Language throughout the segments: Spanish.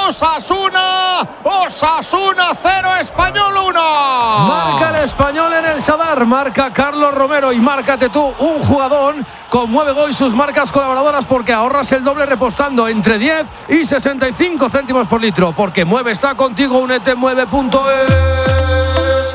Osasuna 0, Español 1. Marca el Español en el Sadar, marca Carlos Romero y márcate tú un jugador con Mueve Go y sus marcas colaboradoras, porque ahorras el doble repostando entre 10 y 65 céntimos por litro, porque Mueve está contigo. Únete, mueve.es.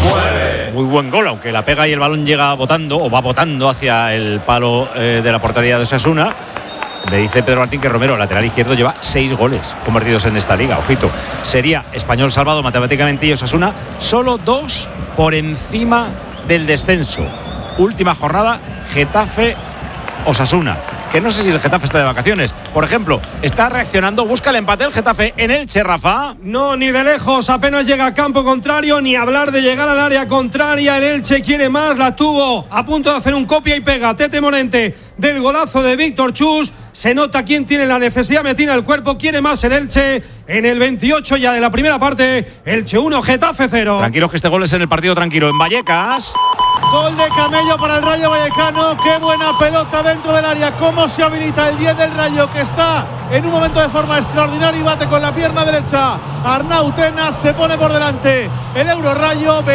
Muy buen gol, aunque la pega y el balón llega botando o va botando hacia el palo de la portería de Osasuna. Me dice Pedro Martín que Romero, lateral izquierdo, lleva 6 goles convertidos en esta liga. Ojito, sería Español salvado matemáticamente y Osasuna solo 2 por encima del descenso. Última jornada, Getafe Osasuna, que no sé si el Getafe está de vacaciones. Por ejemplo, está reaccionando, busca el empate el Getafe en Elche, Rafa. No, ni de lejos, apenas llega a campo contrario, ni hablar de llegar al área contraria. El Elche quiere más, la tuvo a punto de hacer un copia y pega Tete Morente del golazo de Víctor Chus. Se nota quién tiene la necesidad, me tiene el cuerpo, quiere más el Elche. En el 28 ya de la primera parte, Elche 1, Getafe 0. Tranquilos que este gol es en el partido tranquilo, en Vallecas. Gol de Camello para el Rayo Vallecano. Qué buena pelota dentro del área. Cómo se habilita el 10 del Rayo, que está en un momento de forma extraordinaria y bate con la pierna derecha. Arnau Tenas se pone por delante. El Euro Rayo,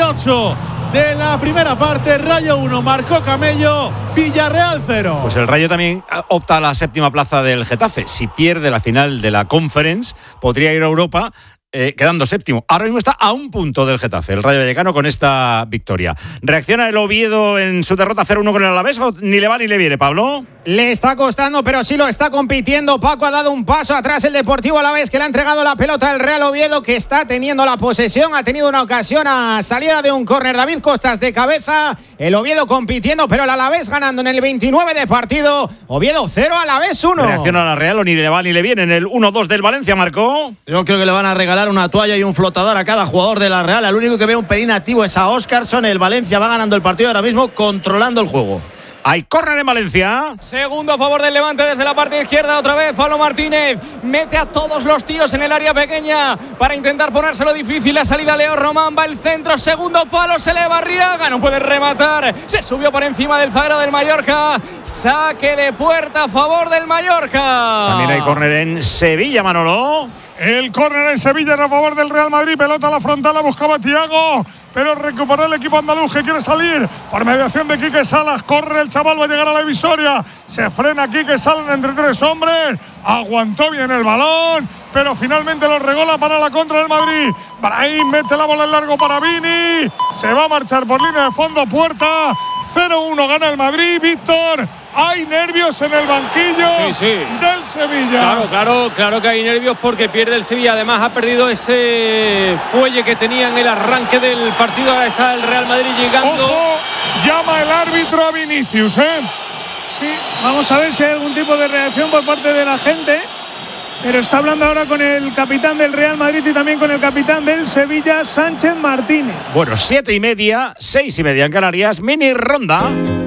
28 de la primera parte. Rayo 1, marcó Camello. Villarreal 0. Pues el Rayo también opta a la séptima plaza del Getafe. Si pierde la final de la Conference, podría ir a Europa, quedando séptimo. Ahora mismo está a un punto del Getafe, el Rayo Vallecano, con esta victoria. ¿Reacciona el Oviedo en su derrota 0-1 con el Alavés o ni le va ni le viene, Pablo? Le está costando, pero sí lo está compitiendo. Paco ha dado un paso atrás el Deportivo Alavés, que le ha entregado la pelota al Real Oviedo, que está teniendo la posesión. Ha tenido una ocasión a salida de un córner. David Costas de cabeza. El Oviedo compitiendo, pero el Alavés ganando en el 29 de partido. Oviedo 0, Alavés 1. ¿Reacciona a la Real o ni le va ni le viene en el 1-2 del Valencia, Marcó? Yo creo que le van a regalar una toalla y un flotador a cada jugador de la Real. El único que ve un pelín activo es a Óscarson. El Valencia va ganando el partido ahora mismo, controlando el juego. Hay córner en Valencia. Segundo a favor del Levante desde la parte izquierda. Otra vez Pablo Martínez mete a todos los tíos en el área pequeña para intentar ponérselo difícil. La salida Leo Román, va el centro, segundo palo, se le va Arriaga, no puede rematar, se subió por encima del zaguero del Mallorca. Saque de puerta a favor del Mallorca. También hay córner en Sevilla, Manolo. El córner en Sevilla a favor del Real Madrid. Pelota a la frontal, la buscaba Thiago, pero recuperó el equipo andaluz, que quiere salir por mediación de Quique Salas. Corre el chaval, va a llegar a la divisoria. Se frena Quique Salas entre 3 hombres. Aguantó bien el balón, pero finalmente lo regola para la contra del Madrid. Brahim mete la bola en largo para Vini. Se va a marchar por línea de fondo, puerta. 0-1 gana el Madrid, Víctor. Hay nervios en el banquillo del Sevilla. Claro que hay nervios porque pierde el Sevilla. Además ha perdido ese fuelle que tenía en el arranque del partido. Ahora está el Real Madrid llegando. Ojo, llama el árbitro a Vinicius, Sí, vamos a ver si hay algún tipo de reacción por parte de la gente. Pero está hablando ahora con el capitán del Real Madrid y también con el capitán del Sevilla, Sánchez Martínez. Bueno, 7:30, 6:30 en Canarias. Mini ronda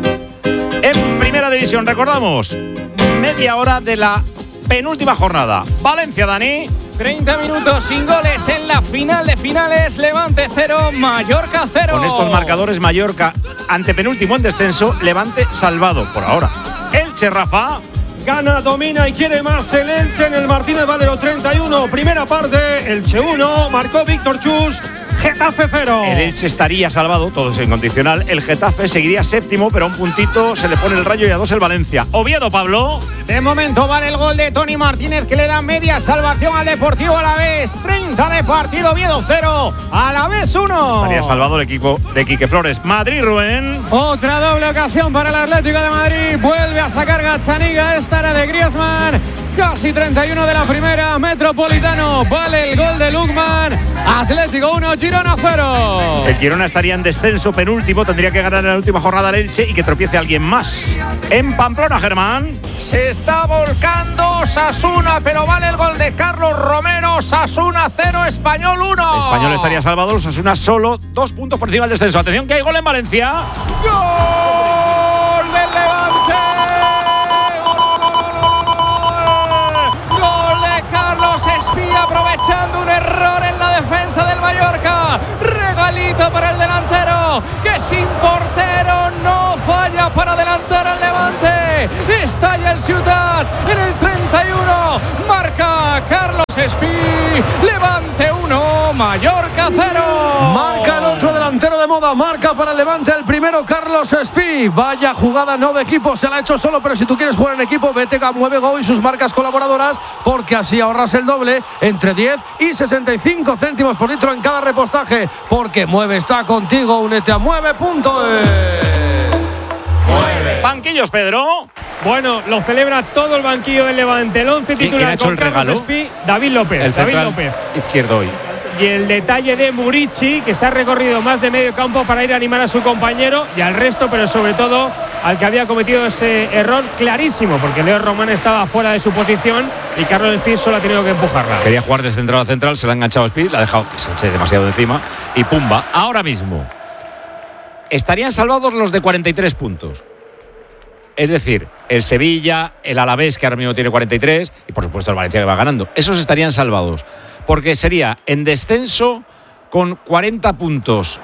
en Primera División. Recordamos, media hora de la penúltima jornada. Valencia, Dani. 30 minutos sin goles en la final de finales. Levante 0, Mallorca 0. Con estos marcadores, Mallorca antepenúltimo en descenso, Levante salvado por ahora. Elche, Rafa. Gana, domina y quiere más el Elche en el Martínez Valero. 31, primera parte, Elche 1, marcó Víctor Chus. Getafe 0. El Elche estaría salvado, todo es incondicional. El Getafe seguiría séptimo, pero a un puntito se le pone el Rayo y a 2 el Valencia. Oviedo, Pablo. De momento vale el gol de Tony Martínez, que le da media salvación al Deportivo Alavés. 30 de partido, Oviedo 0, Alavés 1. Estaría salvado el equipo de Quique Flores. Madrid, Rubén. Otra doble ocasión para el Atlético de Madrid. Vuelve a sacar Gazzaniga, esta era de Griezmann. Casi 31 de la primera, Metropolitano. Vale el gol de Lukman. Atlético 1, Girona 0. El Girona estaría en descenso penúltimo, tendría que ganar en la última jornada el Elche y que tropiece alguien más. En Pamplona, Germán. Se está volcando Osasuna, pero vale el gol de Carlos Romero. Osasuna 0, Español 1. Español estaría salvado, Osasuna solo 2 puntos por encima del descenso. Atención que hay gol en Valencia. ¡Gol del Levante! Espía aprovechando un error en la defensa del Mallorca. Regalito para el delantero, que sin portero no falla para adelantar al Levante. Estalla el Ciutat en el 31. Marca Carlos Espí. Levante 1, Mallorca 0. Marca el otro delantero de moda, marca para el Levante el primero, Carlos Espí. Vaya jugada, no de equipo, se la ha hecho solo, pero si tú quieres jugar en equipo, vete a Mueve Go y sus marcas colaboradoras, porque así ahorras el doble, entre 10 y 65 céntimos por litro en cada repostaje, porque Mueve está contigo. Únete a mueve.es. Banquillos, Pedro. Bueno, lo celebra todo el banquillo del Levante. El 11 titular con Carlos Espí, David López. El David López. Izquierdo hoy. Y el detalle de Murici, que se ha recorrido más de medio campo para ir a animar a su compañero y al resto, pero sobre todo al que había cometido ese error clarísimo, porque Leo Román estaba fuera de su posición y Carlos Espí solo ha tenido que empujarla. Quería jugar de central a central, se la ha enganchado Espí, la ha dejado que se eche demasiado de encima y pumba. Ahora mismo estarían salvados los de 43 puntos. Es decir, el Sevilla, el Alavés, que ahora mismo tiene 43, y por supuesto el Valencia, que va ganando. Esos estarían salvados, porque sería en descenso con 40 puntos.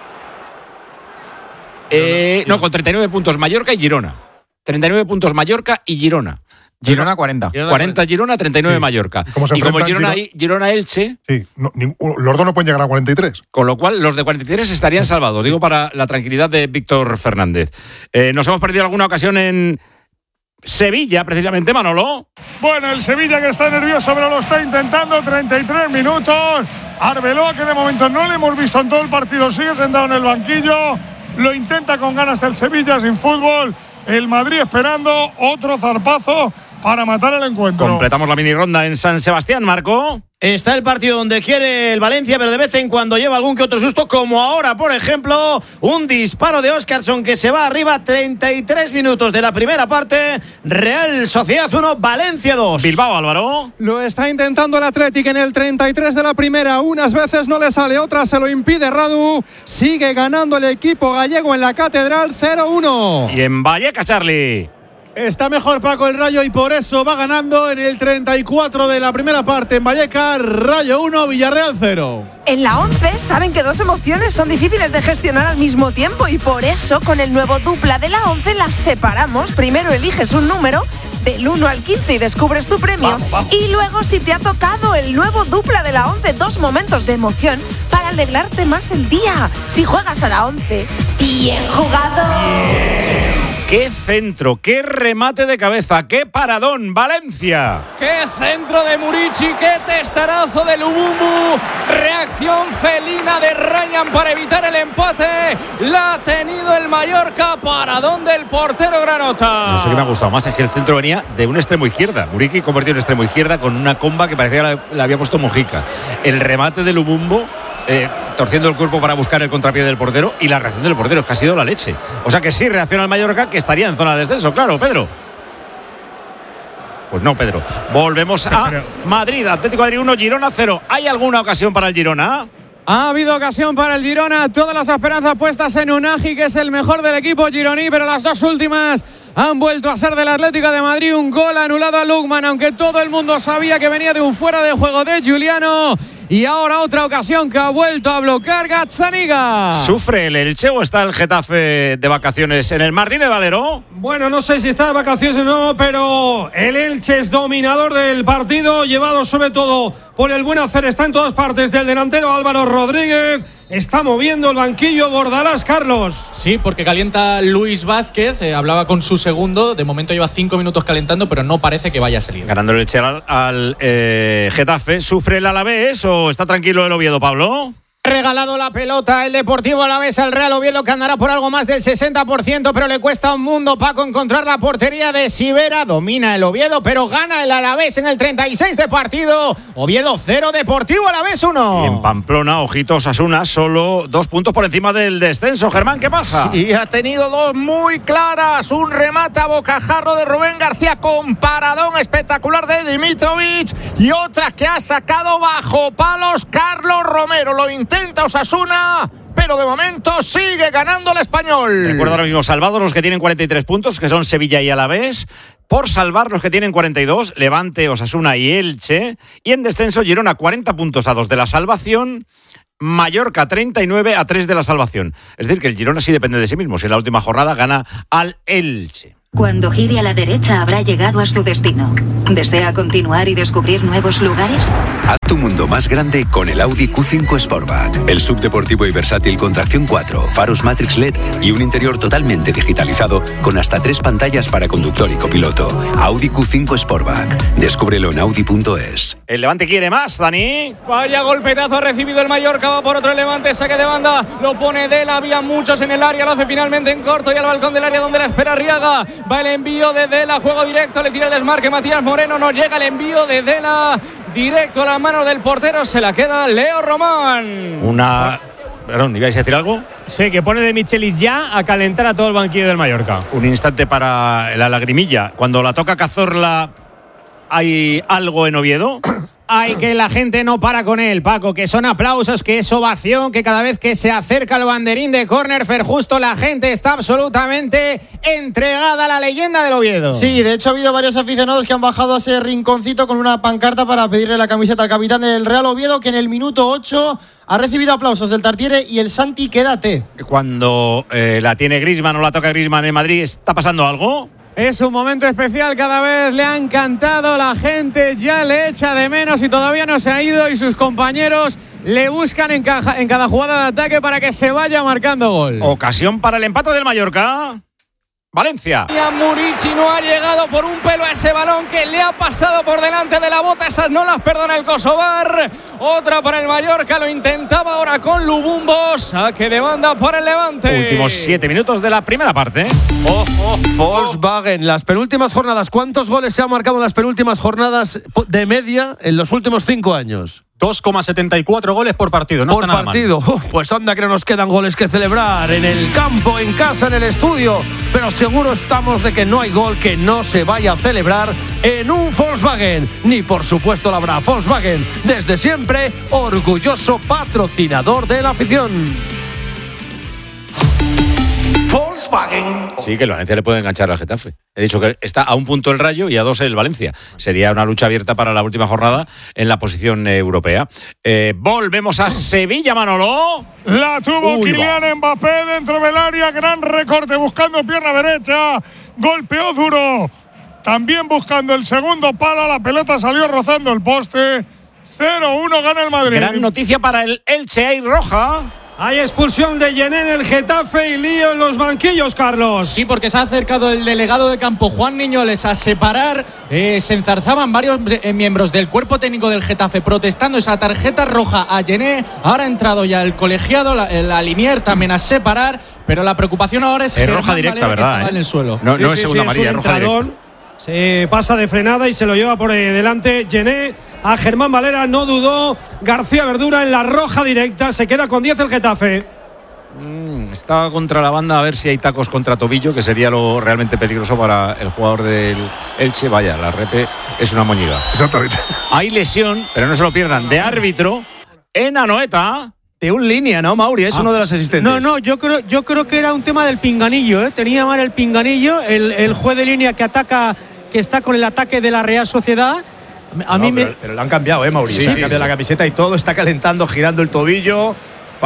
Con 39 puntos Mallorca y Girona. 39 puntos Mallorca y Girona. Girona 40. 40 Girona, 39 sí. Mallorca. Y como Girona Elche. Sí, los dos no pueden llegar a 43. Con lo cual, los de 43 estarían salvados. Digo, para la tranquilidad de Víctor Fernández. Nos hemos perdido alguna ocasión en Sevilla, precisamente, Manolo. Bueno, el Sevilla que está nervioso, pero lo está intentando. 33 minutos. Arbeloa, que de momento no le hemos visto en todo el partido, sigue sentado en el banquillo. Lo intenta con ganas el Sevilla sin fútbol. El Madrid esperando otro zarpazo para matar el encuentro. Completamos la mini ronda en San Sebastián, Marco. Está el partido donde quiere el Valencia, pero de vez en cuando lleva algún que otro susto, como ahora, por ejemplo, un disparo de Óscarson que se va arriba. 33 minutos de la primera parte. Real Sociedad 1, Valencia 2. Bilbao, Álvaro. Lo está intentando el Athletic en el 33 de la primera. Unas veces no le sale, otras se lo impide Radu. Sigue ganando el equipo gallego en la Catedral 0-1. Y en Vallecas, Charlie. Está mejor Paco el Rayo y por eso va ganando en el 34 de la primera parte en Vallecas. Rayo 1, Villarreal 0. En la 11 saben que dos emociones son difíciles de gestionar al mismo tiempo y por eso con el nuevo dupla de la 11 las separamos. Primero eliges un número del 1 al 15 y descubres tu premio. Vamos. Y luego, si te ha tocado el nuevo dupla de la 11, dos momentos de emoción para alegrarte más el día. Si juegas a la 11, bien jugado. ¡Qué centro! ¡Qué remate de cabeza! ¡Qué paradón! ¡Valencia! ¡Qué centro de Murici! ¡Qué testarazo de Lubumbu! Reacción felina de Ryan para evitar el empate. La ha tenido el Mallorca. Paradón del portero granota. No sé qué me ha gustado más, es que el centro venía de un extremo izquierda. Murici convirtió en extremo izquierda con una comba que parecía que la había puesto Mojica. El remate de Lubumbu, torciendo el cuerpo para buscar el contrapié del portero, y la reacción del portero es que ha sido la leche. O sea que sí reacciona el Mallorca, que estaría en zona de descenso, claro, Pedro. Pues no, Pedro. Volvemos a Madrid. Atlético de Madrid 1, Girona 0. ¿Hay alguna ocasión para el Girona? Ha habido ocasión para el Girona, todas las esperanzas puestas en Unagi, que es el mejor del equipo gironí, pero las dos últimas han vuelto a ser del Atlético de Madrid. Un gol anulado a Lukman, aunque todo el mundo sabía que venía de un fuera de juego de Giuliano. Y ahora otra ocasión que ha vuelto a bloquear Gazzaniga. ¿Sufre el Elche o está el Getafe de vacaciones en el Martínez Valero? Bueno, no sé si está de vacaciones o no, pero el Elche es dominador del partido, llevado sobre todo por el buen hacer. Está en todas partes del delantero Álvaro Rodríguez. Está moviendo el banquillo Bordalás, Carlos. Sí, porque calienta Luis Vázquez. Hablaba con su segundo. De momento lleva 5 minutos calentando, pero no parece que vaya a salir. Ganando el Elche al Getafe. ¿Sufre el Alavés o está tranquilo el Oviedo, Pablo? Regalado la pelota el Deportivo Alavés al Real Oviedo, que andará por algo más del 60%, pero le cuesta un mundo, Paco, encontrar la portería de Sivera. Domina el Oviedo, pero gana el Alavés en el 36 de partido. Oviedo 0, Deportivo Alavés 1. Y en Pamplona, ojito, Osasuna, solo 2 puntos por encima del descenso. Germán, ¿qué pasa? Sí, ha tenido dos muy claras. Un remate a bocajarro de Rubén García con paradón espectacular de Dimitrovic, y otra que ha sacado bajo palos Carlos Romero. Lo intenta Osasuna, pero de momento sigue ganando el Español. Recuerdo ahora mismo salvados los que tienen 43 puntos, que son Sevilla y Alavés. Por salvar los que tienen 42, Levante, Osasuna y Elche. Y en descenso, Girona 40 puntos a 2 de la salvación. Mallorca 39 a 3 de la salvación. Es decir, que el Girona sí depende de sí mismo. Si en la última jornada gana al Elche. Cuando gire a la derecha habrá llegado a su destino. ¿Desea continuar y descubrir nuevos lugares? Haz tu mundo más grande con el Audi Q5 Sportback. El subdeportivo y versátil con tracción 4, faros Matrix LED y un interior totalmente digitalizado con hasta 3 pantallas para conductor y copiloto. Audi Q5 Sportback. Descúbrelo en Audi.es. El Levante quiere más, Dani. Vaya golpetazo ha recibido el Mallorca, va por otro el Levante, saque de banda, lo pone Dela, había muchos en el área, lo hace finalmente en corto y al balcón del área donde la espera Arriaga. Va el envío de Dela, juego directo, le tira el desmarque Matías Moreno, no llega el envío de Dela, directo a la mano del portero, se la queda Leo Román. Perdón, ¿ibais a decir algo? Sí, que pone de Michelis ya a calentar a todo el banquillo del Mallorca. Un instante para la lagrimilla. Cuando la toca Cazorla, ¿hay algo en Oviedo? Hay que la gente no para con él, Paco, que son aplausos, que es ovación, que cada vez que se acerca el banderín de córner, Ferjusto, la gente está absolutamente entregada a la leyenda del Oviedo. Sí, de hecho ha habido varios aficionados que han bajado a ese rinconcito con una pancarta para pedirle la camiseta al capitán del Real Oviedo, que en el minuto 8 ha recibido aplausos del Tartiere y el Santi quédate. Cuando la tiene Griezmann o la toca Griezmann en Madrid, ¿está pasando algo? Es un momento especial, cada vez le han cantado, la gente ya le echa de menos y todavía no se ha ido y sus compañeros le buscan en cada jugada de ataque para que se vaya marcando gol. Ocasión para el empate del Mallorca. Valencia. Y a Murici no ha llegado por un pelo a ese balón que le ha pasado por delante de la bota. Esas no las perdona el Kosovar. Otra para el Mallorca, lo intentaba ahora con Lubumbo. Saque de banda por el Levante. Últimos 7 minutos de la primera parte. Volkswagen, las penúltimas jornadas. ¿Cuántos goles se han marcado en las penúltimas jornadas de media en los últimos 5 años? 2,74 goles por partido, no por está nada partido. mal. Pues anda que no nos quedan goles que celebrar en el campo, en casa, en el estudio. Pero seguro estamos de que no hay gol que no se vaya a celebrar en un Volkswagen. Ni por supuesto la habrá. Volkswagen, desde siempre, orgulloso patrocinador de la afición. Volkswagen. Sí, que el Valencia le puede enganchar al Getafe. He dicho que está a un punto el Rayo y a 2 el Valencia. Sería una lucha abierta para la última jornada en la posición europea. Volvemos a Sevilla, Manolo. La tuvo Kylian Mbappé dentro del área. Gran recorte buscando pierna derecha. Golpeó duro. También buscando el segundo palo. La pelota salió rozando el poste. 0-1 gana el Madrid. Gran noticia para el Elche. Hay roja. Hay expulsión de Yené en el Getafe y lío en los banquillos, Carlos. Sí, porque se ha acercado el delegado de campo, Juan Niñoles, a separar. Se enzarzaban varios miembros del cuerpo técnico del Getafe protestando esa tarjeta roja a Yené. Ahora ha entrado ya el colegiado, la Linier también a separar. Pero la preocupación ahora es roja directa, Valera, ¿verdad? Que estaba en el suelo. No, no es segunda amarilla, es roja directa. Se pasa de frenada y se lo lleva por delante Yené a Germán Valera, no dudó García Verdura en la roja directa, se queda con 10 el Getafe. Está contra la banda, a ver si hay tacos contra tobillo, que sería lo realmente peligroso para el jugador del Elche. Vaya, la repe es una moñiga. Exactamente. Hay lesión, pero no se lo pierdan, de árbitro en Anoeta. De un línea, ¿no, Mauri? Es uno de los asistentes. No, yo creo que era un tema del pinganillo, ¿eh? Tenía mal el pinganillo, el juez de línea que ataca, que está con el ataque de la Real Sociedad. Pero lo han cambiado, Mauri. Sí, han cambiado la camiseta y todo, está calentando, girando el tobillo.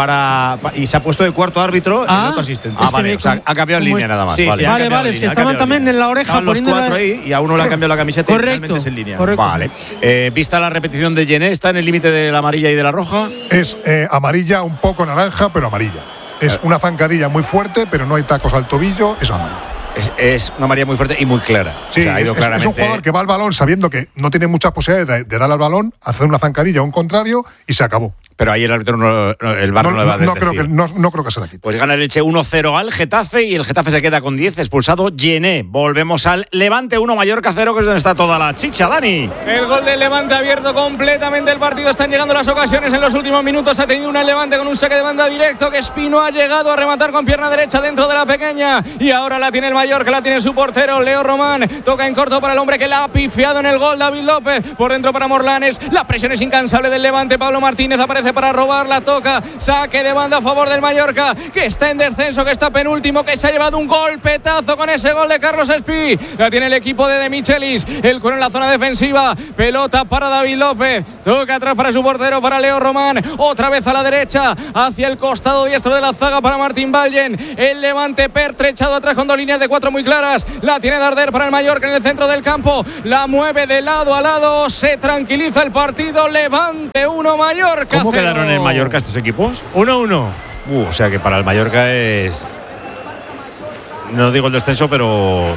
Y se ha puesto de cuarto árbitro el otro asistente. Vale, o sea, ha cambiado en línea nada más. Sí, vale, es que estaban también en la oreja estaban los cuatro ahí y a uno le han cambiado la camiseta y realmente es en línea. Correcto. Vale. Vista la repetición de Yené, ¿está en el límite de la amarilla y de la roja? Es amarilla, un poco naranja, pero amarilla. Es una zancadilla muy fuerte, pero no hay tacos al tobillo, es amarilla. Es una amarilla muy fuerte y muy clara. Sí, o sea, ha ido claramente. Es un jugador que va al balón sabiendo que no tiene muchas posibilidades de darle al balón, hacer una zancadilla o un contrario y se acabó. Pero ahí el árbitro el VAR no le va a decir. No creo que se la quite. Pues gana el Elche 1-0 al Getafe y el Getafe se queda con 10, expulsado Yené. Volvemos al Levante 1, Mallorca 0, que es donde está toda la chicha, Dani. El gol del Levante ha abierto completamente el partido. Están llegando las ocasiones en los últimos minutos. Ha tenido una Levante con un saque de banda directo que Espino ha llegado a rematar con pierna derecha dentro de la pequeña. Y ahora la tiene el Mallorca, la tiene su portero Leo Román. Toca en corto para el hombre que la ha pifiado en el gol, David López. Por dentro para Morlanes. La presión es incansable del Levante. Pablo Martínez aparece para robarla. Toca, saque de banda a favor del Mallorca, que está en descenso, que está penúltimo, que se ha llevado un golpetazo con ese gol de Carlos Espí. La tiene el equipo de Michelis, el cuero en la zona defensiva, pelota para David López, toca atrás para su portero, para Leo Román, otra vez a la derecha, hacia el costado diestro de la zaga para Martín Vallen. El Levante pertrechado atrás con dos líneas de 4 muy claras. La tiene Darder para el Mallorca en el centro del campo. La mueve de lado a lado. Se tranquiliza el partido. Levante 1, Mallorca. ¿Cómo 0. quedaron en Mallorca estos equipos? 1-1. O sea que para el Mallorca es. No digo el descenso, pero.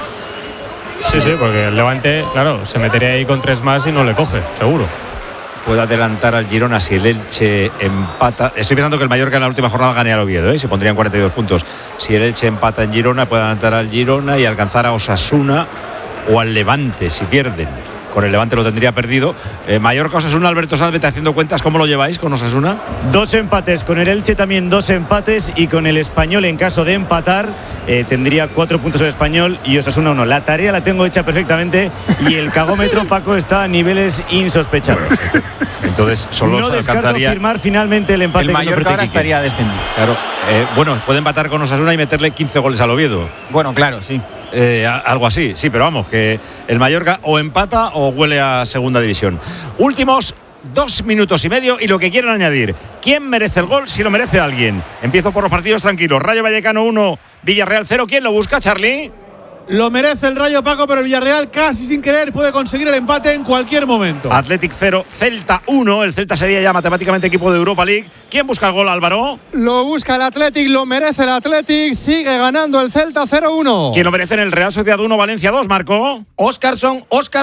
Sí, porque el Levante, claro, se metería ahí con 3 más y no le coge, seguro. Puede adelantar al Girona si el Elche empata. Estoy pensando que el Mallorca en la última jornada gane al Oviedo, se pondrían 42 puntos. Si el Elche empata en Girona, puede adelantar al Girona y alcanzar a Osasuna o al Levante si pierden. Con el Levante lo tendría perdido. Mallorca, Osasuna, Alberto Sanz, vete haciendo cuentas. ¿Cómo lo lleváis con Osasuna? 2 empates. Con el Elche también 2 empates. Y con el Español, en caso de empatar, tendría 4 puntos el Español y Osasuna 1. La tarea la tengo hecha perfectamente. Y el cagómetro, Paco, está a niveles insospechados. Entonces solo no se descarto alcanzaría firmar finalmente el empate. El Mallorca ahora estaría descendido. Claro. Bueno, puede empatar con Osasuna y meterle 15 goles al Oviedo. Bueno, claro, sí. Algo así, sí, pero vamos, que el Mallorca o empata o huele a segunda división. Últimos 2 minutos y medio y lo que quieran añadir. ¿Quién merece el gol? Si lo merece alguien. Empiezo por los partidos tranquilos. Rayo Vallecano 1, Villarreal 0. ¿Quién lo busca, Charlie? Lo merece el Rayo, Paco, pero el Villarreal casi sin querer puede conseguir el empate en cualquier momento. Athletic 0, Celta 1. El Celta sería ya matemáticamente equipo de Europa League. ¿Quién busca el gol, Álvaro? Lo busca el Athletic, lo merece el Athletic. Sigue ganando el Celta 0-1. ¿Quién lo merece en el Real Sociedad 1, Valencia 2, Marco? Óscarson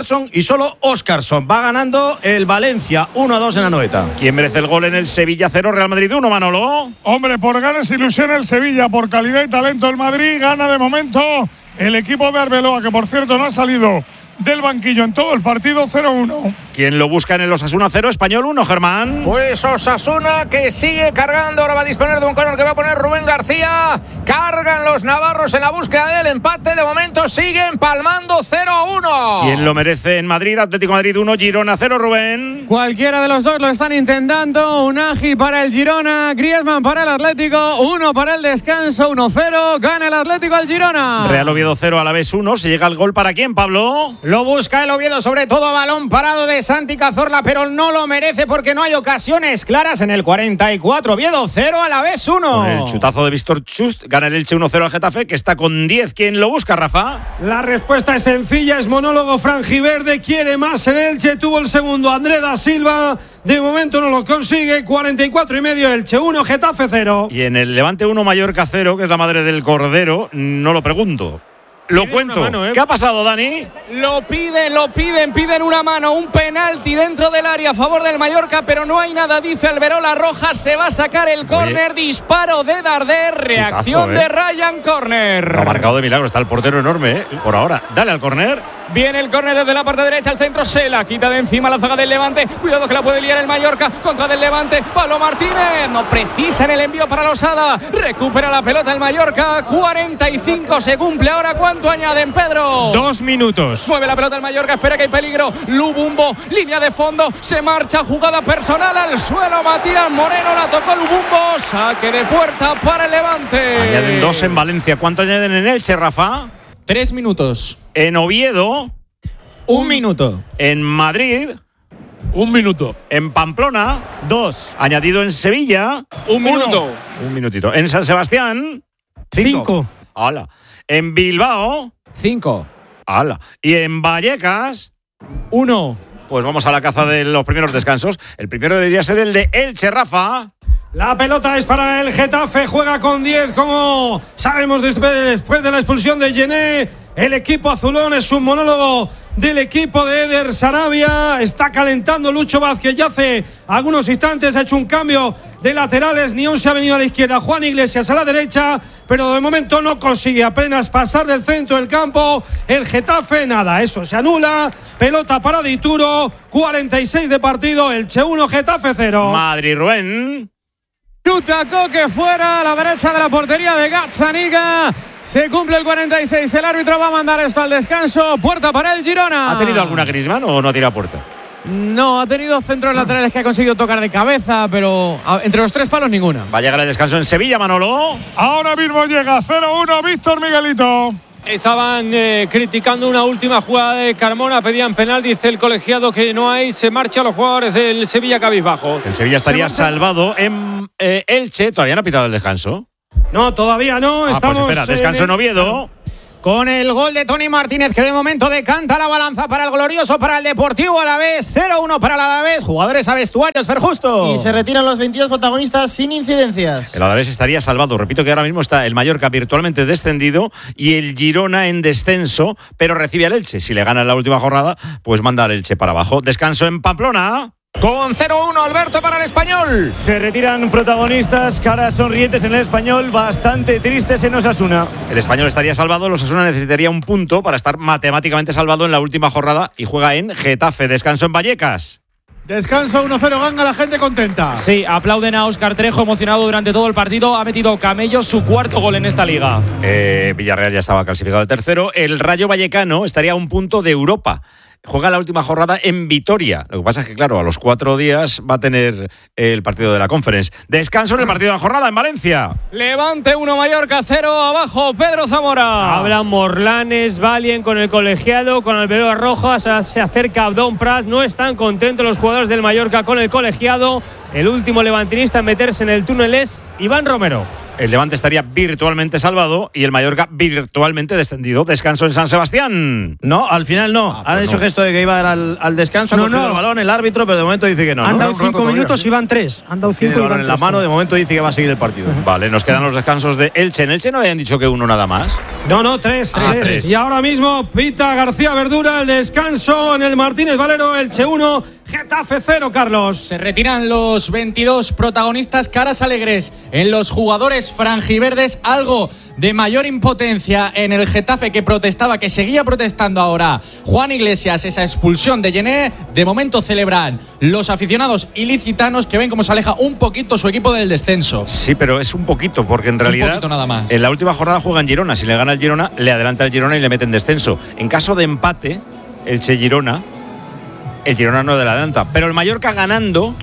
y solo Óscarson. Va ganando el Valencia 1-2 en la Noeta. ¿Quién merece el gol en el Sevilla 0, Real Madrid 1, Manolo? Hombre, por ganas e ilusión el Sevilla, por calidad y talento el Madrid, gana de momento el equipo de Arbeloa, que por cierto no ha salido del banquillo en todo el partido. 0-1. ¿Quién lo busca en el Osasuna 0, Español 1, Germán? Pues Osasuna, que sigue cargando. Ahora va a disponer de un córner que va a poner Rubén García. Cargan los navarros en la búsqueda del empate. De momento siguen palmando 0-1. ¿Quién lo merece en Madrid? Atlético Madrid 1, Girona 0, Rubén. Cualquiera de los dos lo están intentando. Unagi para el Girona, Griezmann para el Atlético. 1 para el descanso, 1-0. Gana el Atlético al Girona. Real Oviedo 0, Alavés 1. ¿Se llega el gol para quién, Pablo? Lo busca el Oviedo, sobre todo a balón parado de Santi Cazorla, pero no lo merece porque no hay ocasiones claras en el 44. Oviedo 0, Alavés 1. Con el chutazo de Víctor Chust, gana el Elche 1-0 al Getafe, que está con 10. ¿Quién lo busca, Rafa? La respuesta es sencilla, es monólogo franjiverde. Quiere más en Elche, tuvo el segundo André da Silva. De momento no lo consigue. 44,5 Elche 1, Getafe 0. Y en el Levante 1, Mallorca 0, que es la madre del Cordero, no lo pregunto. Lo cuento. ¿Qué ha pasado, Dani? Lo piden una mano, un penalti dentro del área a favor del Mallorca, pero no hay nada, dice Alberola Roja. Se va a sacar el córner, disparo de Darder, reacción de Ryan, córner. Lo ha marcado de milagro, está el portero enorme, por ahora. Dale al córner. Viene el córner desde la parte derecha, al centro se la quita de encima la zaga del Levante. Cuidado que la puede liar el Mallorca contra del Levante. Pablo Martínez no precisa en el envío para Losada. Recupera la pelota el Mallorca. 45 se cumple ahora. ¿Cuánto añaden, Pedro? 2 minutos. Mueve la pelota el Mallorca, espera que hay peligro. Lubumbo, línea de fondo, se marcha, jugada personal al suelo. Matías Moreno la tocó Lubumbo. Saque de puerta para el Levante. Añaden 2 en Valencia. ¿Cuánto añaden en Elche, Rafa? 3 minutos. En Oviedo, 1 minuto. En Madrid, 1 minuto. En Pamplona, 2. Añadido en Sevilla, 1 minuto. 1 minutito. En San Sebastián, 5. ¡Hala! En Bilbao, 5. ¡Hala! Y en Vallecas, 1. Pues vamos a la caza de los primeros descansos. El primero debería ser el de Elche, Rafa. La pelota es para el Getafe, juega con 10, como sabemos después de la expulsión de Gené. El equipo azulón, es un monólogo del equipo de Eder Sarabia. Está calentando Lucho Vázquez ya hace algunos instantes. Ha hecho un cambio de laterales. Nión se ha venido a la izquierda, Juan Iglesias a la derecha, pero de momento no consigue apenas pasar del centro del campo. El Getafe, nada, eso se anula. Pelota para Dituro, 46 de partido. Elche 1, Getafe 0. Madrid, Rubén. Yuta Coque fuera a la derecha de la portería de Gazzaniga. Se cumple el 46. El árbitro va a mandar esto al descanso. Puerta para el Girona. ¿Ha tenido alguna Griezmann o no ha tirado puerta? No, ha tenido centros laterales que ha conseguido tocar de cabeza, pero entre los 3 palos ninguna. Va a llegar el descanso en Sevilla, Manolo. Ahora mismo llega 0-1 Víctor Miguelito. Estaban criticando una última jugada de Carmona, pedían penal, dice el colegiado que no hay, se marchan los jugadores del Sevilla cabizbajo. El Sevilla estaría salvado en Elche, todavía no ha pitado el descanso. No, todavía no. Estamos pues espera, descanso en Oviedo. con el gol de Tony Martínez, que de momento decanta la balanza para el glorioso, para el Deportivo Alavés, 0-1 para el Alavés. Jugadores a vestuarios, Fer Justo. Y se retiran los 22 protagonistas sin incidencias. El Alavés estaría salvado. Repito que ahora mismo está el Mallorca virtualmente descendido y el Girona en descenso, pero recibe al Elche. Si le gana en la última jornada, pues manda al Elche para abajo. Descanso en Pamplona. Con 0-1, Alberto, para el Español. Se retiran protagonistas, caras sonrientes en el Español, bastante tristes en Osasuna. El Español estaría salvado, el Osasuna necesitaría un punto para estar matemáticamente salvado en la última jornada y juega en Getafe. Descanso en Vallecas. Descanso 1-0, ganga, la gente contenta. Sí, aplauden a Óscar Trejo, emocionado durante todo el partido. Ha metido Camello su cuarto gol en esta liga. Villarreal ya estaba clasificado de tercero. El Rayo Vallecano estaría a un punto de Europa. Juega la última jornada en Vitoria. Lo que pasa es que, claro, a los 4 días va a tener el partido de la Conference. Descanso en el partido de la jornada en Valencia. Levante 1, Mallorca 0, abajo Pedro Zamora. Hablan Morlanes, Valien con el colegiado, con Alberola Rojas, se acerca Abdón Prats. No están contentos los jugadores del Mallorca con el colegiado. El último levantinista en meterse en el túnel es Iván Romero. El Levante estaría virtualmente salvado y el Mallorca virtualmente descendido. Descanso en San Sebastián. No, al final no. Han hecho gesto de que iba al descanso, ha cogido el balón el árbitro, pero de momento dice que no. Han dado 5 minutos y van 3. Han dado 5 y van 3. En la mano, de momento dice que va a seguir el partido. Vale, nos quedan los descansos de Elche. En Elche no habían dicho que uno nada más. No, 3. Y ahora mismo pita García Verdura el descanso en el Martínez Valero. Elche 1, Getafe 0, Carlos. Se retiran los 22 protagonistas, caras alegres en los jugadores franjiverdes, algo de mayor impotencia en el Getafe, que protestaba, que seguía protestando ahora Juan Iglesias, esa expulsión de Yené. De momento celebran los aficionados ilicitanos, que ven cómo se aleja un poquito su equipo del descenso. Sí, pero es un poquito, porque en realidad un poquito nada más. En la última jornada juegan Girona. Si le gana el Girona, le adelanta el Girona y le mete en descenso. En caso de empate, Elche-Girona, el Girona no le adelanta, pero el Mallorca ganando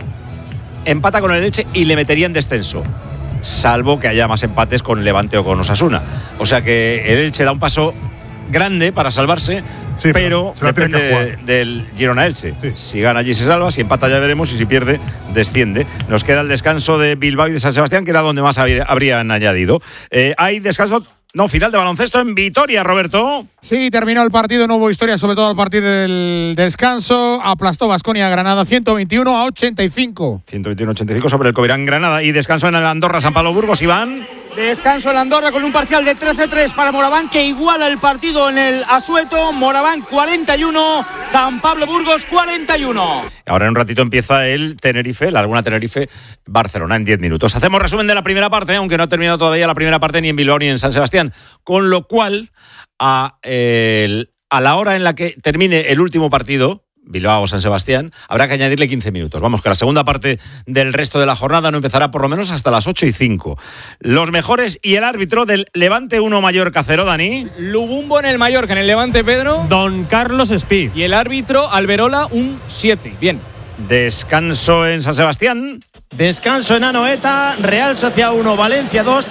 empata con el Elche y le metería en descenso, salvo que haya más empates con Levante o con Osasuna. O sea que el Elche da un paso grande para salvarse, sí, pero depende del Girona-Elche. Sí. Si gana allí se salva, si empata ya veremos, y si pierde desciende. Nos queda el descanso de Bilbao y de San Sebastián, que era donde más habrían añadido. Hay descanso. No, final de baloncesto en Vitoria, Roberto. Sí, terminó el partido, no hubo historia, sobre todo al partir del descanso. Aplastó Baskonia Granada 121-85. 121-85 sobre el Covirán Granada. Y descanso en el Andorra San Pablo Burgos, Iván. Descanso en Andorra con un parcial de 13-3 para Moraván, que iguala el partido en el Asueto. Moraván 41, San Pablo Burgos 41. Ahora en un ratito empieza el Tenerife, la Laguna Tenerife-Barcelona en 10 minutos. Hacemos resumen de la primera parte, aunque no ha terminado todavía la primera parte ni en Bilbao ni en San Sebastián. Con lo cual, a la hora en la que termine el último partido, Bilbao o San Sebastián, habrá que añadirle 15 minutos. Vamos, que la segunda parte del resto de la jornada no empezará por lo menos hasta las 8:05. Los mejores y el árbitro del Levante 1 Mallorca 0, Dani. Lubumbo en el Mallorca, en el Levante, Pedro. Don Carlos Espí. Y el árbitro Alberola, un 7. Bien. Descanso en San Sebastián. Descanso en Anoeta, Real Sociedad 1, Valencia 2,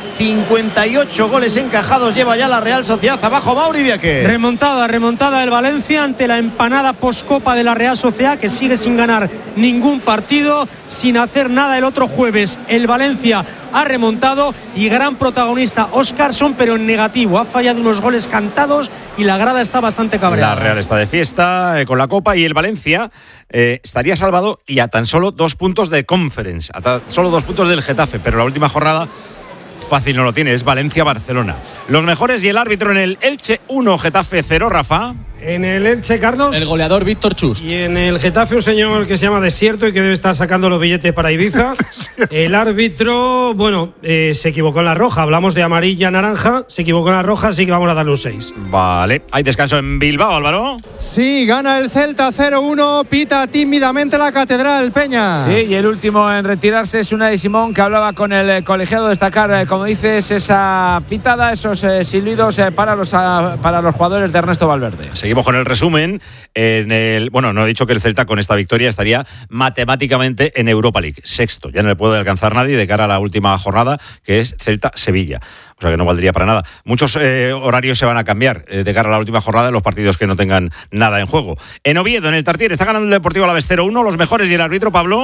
58 goles encajados lleva ya la Real Sociedad. Abajo Mauri Viaque. Remontada el Valencia ante la empanada postcopa de la Real Sociedad, que sigue sin ganar ningún partido, sin hacer nada el otro jueves. El Valencia ha remontado y gran protagonista Óscarson, pero en negativo. Ha fallado unos goles cantados y la grada está bastante cabreada. La Real está de fiesta con la Copa y el Valencia estaría salvado y a tan solo 2 puntos de Conference, a tan solo 2 puntos del Getafe, pero la última jornada fácil no lo tiene, es Valencia-Barcelona. Los mejores y el árbitro en el Elche 1, Getafe 0, Rafa. En el Elche, Carlos. El goleador Víctor Chust. Y en el Getafe un señor que se llama Desierto y que debe estar sacando los billetes para Ibiza. El árbitro, bueno, se equivocó en la roja. Hablamos de amarilla, naranja. Se equivocó en la roja, así que vamos a darle un 6. Vale. ¿Hay descanso en Bilbao, Álvaro? Sí, gana el Celta 0-1. Pita tímidamente la Catedral, Peña. Sí, y el último en retirarse es Unai Simón, que hablaba con el colegiado. Destacar, como dices, esa pitada, esos silbidos para los jugadores de Ernesto Valverde. Seguimos con el resumen. Bueno, no he dicho que el Celta con esta victoria estaría matemáticamente en Europa League, sexto. Ya no le puede alcanzar nadie de cara a la última jornada, que es Celta-Sevilla. O sea que no valdría para nada. Muchos horarios se van a cambiar de cara a la última jornada en los partidos que no tengan nada en juego. En Oviedo, en el Tartiere, está ganando el Deportivo Alavés 0-1. Los mejores y el árbitro, Pablo.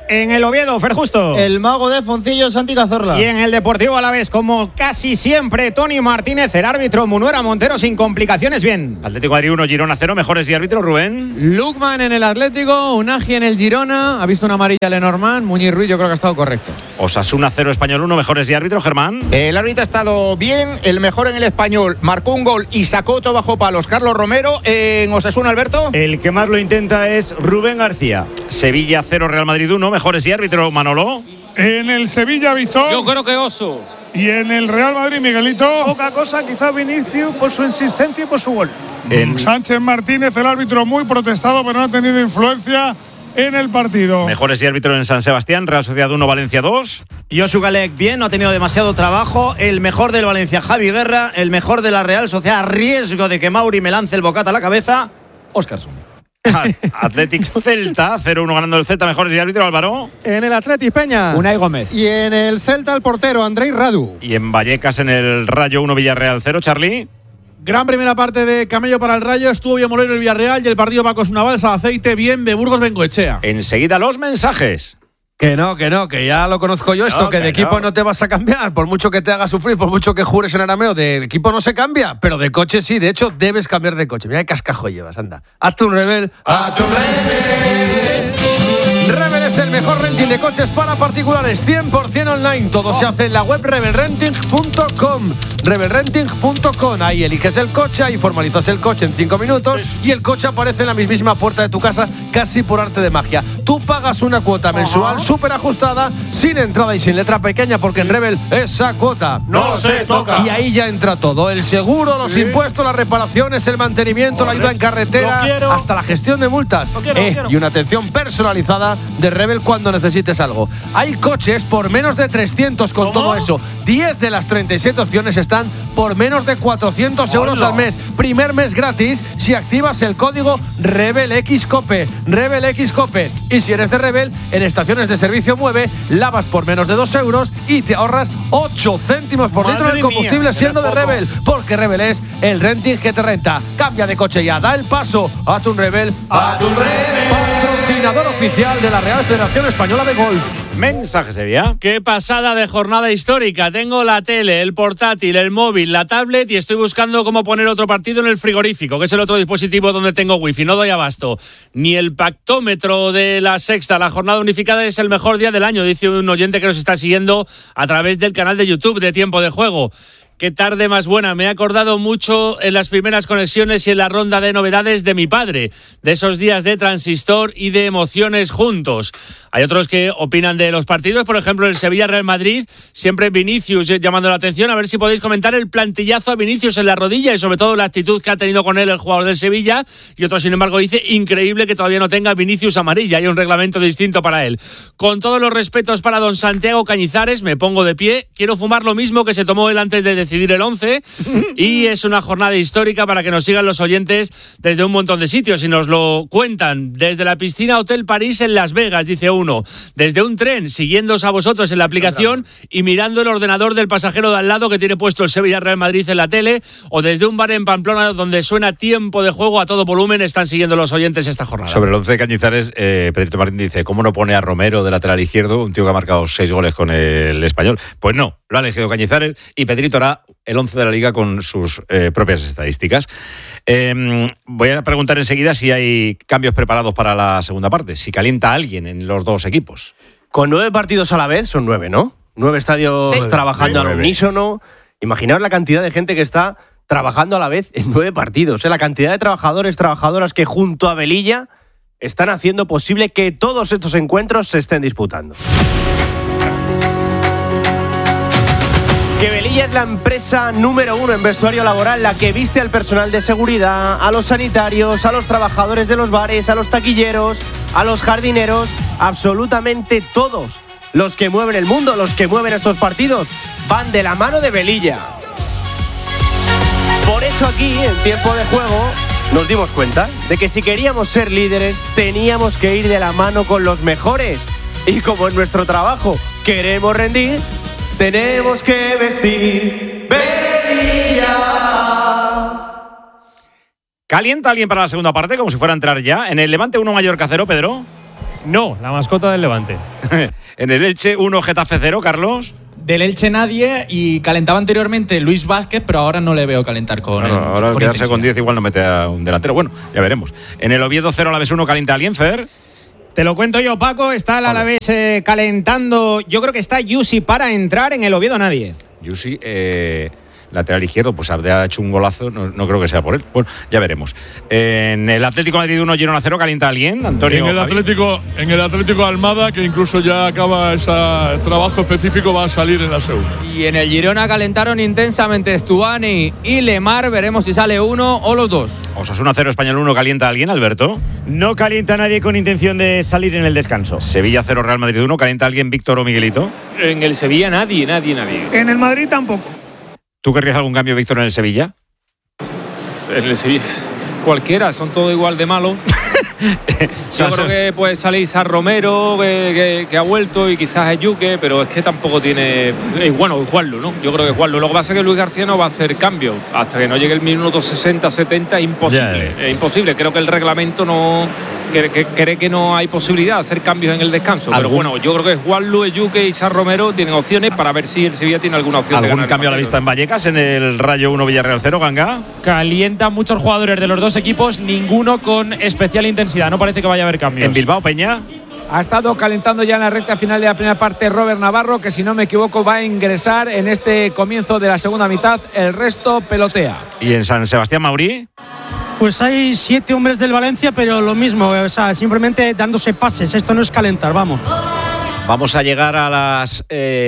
En el Oviedo, Fer Justo. El mago de Foncillo, Santi Cazorla. Y en el Deportivo Alavés, como casi siempre, Tony Martínez, el árbitro Munuera Montero sin complicaciones, bien. Atlético Madrid 1, Girona 0, mejores y árbitros, Rubén. Lukman en el Atlético, Unagi en el Girona, ha visto una amarilla a Lenormand, Muñiz Ruiz yo creo que ha estado correcto. Osasuna 0, Español 1, mejores y árbitros, Germán. El árbitro ha estado bien, el mejor en el Español, marcó un gol y sacó otro bajo palos, Carlos Romero. En Osasuna, Alberto. El que más lo intenta es Rubén García. Sevilla 0, Real Madrid 1, mejores y árbitros, Manolo. En el Sevilla, Víctor. Yo creo que Oso. Y en el Real Madrid, Miguelito. Poca cosa, quizá Vinicius por su insistencia y por su gol. Sánchez Martínez, el árbitro muy protestado, pero no ha tenido influencia en el partido. Mejores y árbitros en San Sebastián, Real Sociedad 1, Valencia 2. Josu Galec, bien, no ha tenido demasiado trabajo. El mejor del Valencia, Javi Guerra. El mejor de la Real Sociedad, a riesgo de que Mauri me lance el bocata a la cabeza, Óscarson. Athletic Celta 0-1 ganando el Celta, mejores y árbitros, Álvaro. En el Athletic Peña, Unai Gómez. Y en el Celta el portero Andrei Radu. Y en Vallecas en el Rayo 1, Villarreal 0, Charlie. Gran primera parte de Camello para el Rayo, estuvo bien Molero el Villarreal y el partido Paco es una balsa de aceite, bien de Burgos Bengoechea. Enseguida los mensajes. Que no, que ya lo conozco yo esto, que de equipo no te vas a cambiar, por mucho que te haga sufrir, por mucho que jures en arameo, de equipo no se cambia, pero de coche sí, de hecho debes cambiar de coche. Mira qué cascajo llevas, anda. Hazte un Rebel, hazte un Rebel. Rebel es el mejor renting de coches para particulares, 100% online, todo se hace en la web rebelrenting.com. Rebelrenting.com, ahí eliges el coche, ahí formalizas el coche en 5 minutos y el coche aparece en la mismísima puerta de tu casa, casi por arte de magia. Tú pagas una cuota mensual súper ajustada, sin entrada y sin letra pequeña, porque en Rebel esa cuota no se toca. Y ahí ya entra todo, el seguro, los impuestos, las reparaciones, el mantenimiento, la ayuda en carretera, hasta la gestión de multas. Y una atención personalizada de Rebel cuando necesites algo. Hay coches por menos de 300 con todo eso. 10 de las 37 opciones están por menos de 400 euros al mes. Primer mes gratis si activas el código RebelXCOPE. RebelXCOPE. Y si eres de Rebel, en estaciones de servicio Mueve, lavas por menos de 2 euros y te ahorras 8 céntimos por litro de combustible siendo de Rebel. Porque Rebel es el renting que te renta. Cambia de coche ya, da el paso. Hazte un Rebel. Hazte un Rebel. Patrocinador oficial de la Real Federación Española de Golf. Mensaje, Sevilla. Qué pasada de jornada histórica. Tengo la tele, el portátil, el móvil, la tablet y estoy buscando cómo poner otro partido en el frigorífico, que es el otro dispositivo donde tengo wifi. No doy abasto. Ni el pactómetro de la sexta. La jornada unificada es el mejor día del año, dice un oyente que nos está siguiendo a través del canal de YouTube de Tiempo de Juego. Qué tarde más buena. Me he acordado mucho en las primeras conexiones y en la ronda de novedades de mi padre, de esos días de transistor y de emociones juntos. Hay otros que opinan de los partidos, por ejemplo el Sevilla-Real Madrid, siempre Vinicius llamando la atención. A ver si podéis comentar el plantillazo a Vinicius en la rodilla y sobre todo la actitud que ha tenido con él el jugador del Sevilla. Y otro, sin embargo, dice increíble que todavía no tenga Vinicius amarilla. Hay un reglamento distinto para él. Con todos los respetos para don Santiago Cañizares, me pongo de pie. Quiero fumar lo mismo que se tomó él antes de decidir el 11 y es una jornada histórica para que nos sigan los oyentes desde un montón de sitios y nos lo cuentan. Desde la piscina Hotel París en Las Vegas, dice uno. Desde un tren, siguiéndoos a vosotros en la aplicación y mirando el ordenador del pasajero de al lado que tiene puesto el Sevilla Real Madrid en la tele, o desde un bar en Pamplona donde suena Tiempo de Juego a todo volumen, están siguiendo los oyentes esta jornada. Sobre el 11 de Cañizares, Pedrito Martín dice, ¿cómo no pone a Romero de lateral izquierdo, un tío que ha marcado 6 goles con el Español? Pues no, lo ha elegido Cañizares y Pedrito hará el 11 de la Liga con sus propias estadísticas. Voy a preguntar enseguida si hay cambios preparados para la segunda parte, si calienta alguien en los dos equipos. Con 9 partidos a la vez, son 9, ¿no? 9 estadios trabajando al unísono. Imaginaos la cantidad de gente que está trabajando a la vez en 9 partidos. La cantidad de trabajadores, trabajadoras que junto a Velilla están haciendo posible que todos estos encuentros se estén disputando. Que Velilla es la empresa número 1 en vestuario laboral, la que viste al personal de seguridad, a los sanitarios, a los trabajadores de los bares, a los taquilleros, a los jardineros, absolutamente todos los que mueven el mundo, los que mueven estos partidos, van de la mano de Velilla. Por eso aquí, en Tiempo de Juego, nos dimos cuenta de que si queríamos ser líderes, teníamos que ir de la mano con los mejores. Y como en nuestro trabajo queremos rendir, tenemos que vestir Velilla. ¿Calienta alguien para la segunda parte, como si fuera a entrar ya? En el Levante 1 Mallorca 0, Pedro. No, la mascota del Levante. En el Elche 1, Getafe 0, Carlos. Del Elche nadie, y calentaba anteriormente Luis Vázquez, pero ahora no le veo calentar con él. Ahora con quedarse intensidad. con 10 igual no mete a un delantero. Bueno, ya veremos. En el Oviedo 0, Alavés 1, calienta alguien, Fer. Te lo cuento yo, Paco. Está el Alavés calentando. Yo creo que está Yusi para entrar. En el Oviedo nadie. Yusi, lateral izquierdo, pues ha hecho un golazo, no creo que sea por él. Bueno, ya veremos. En el Atlético de Madrid 1, Girona 0, calienta alguien, Antonio. En el Atlético Almada, que incluso ya acaba ese trabajo específico, va a salir en la segunda. Y en el Girona calentaron intensamente Stuani y Lemar. Veremos si sale uno o los dos. Osasuna 0, Español 1, calienta alguien, Alberto. No calienta nadie con intención de salir en el descanso. Sevilla 0, Real Madrid 1, calienta alguien, Víctor o Miguelito. En el Sevilla nadie. En el Madrid tampoco. ¿Tú querrías algún cambio, Víctor, en el Sevilla? En el Sevilla cualquiera, son todos igual de malos. Yo creo que puede salir San Romero, que ha vuelto, y quizás es Yuque, pero es que tampoco tiene. Bueno, Juanlu, ¿no? Yo creo que Juanlu. Lo que pasa es que Luis García no va a hacer cambio. Hasta que no llegue el minuto 60-70 es imposible. Es imposible. Creo que el reglamento no. Cree que no hay posibilidad de hacer cambios en el descanso. Pero bueno, yo creo que Juanlu, Yuque y San Romero tienen opciones para ver si el Sevilla tiene alguna opción. ¿Algún cambio a la vista en Vallecas, en el Rayo 1, Villarreal 0, Ganga? Calientan muchos jugadores de los dos equipos, ninguno con especial intensidad. No parece que vaya a haber cambios. En Bilbao, Peña. Ha estado calentando ya en la recta final de la primera parte Robert Navarro, que si no me equivoco va a ingresar en este comienzo de la segunda mitad. El resto pelotea. ¿Y en San Sebastián, Maurí? Pues hay 7 hombres del Valencia, pero lo mismo, o sea, simplemente dándose pases. Esto no es calentar, vamos. Vamos a llegar a las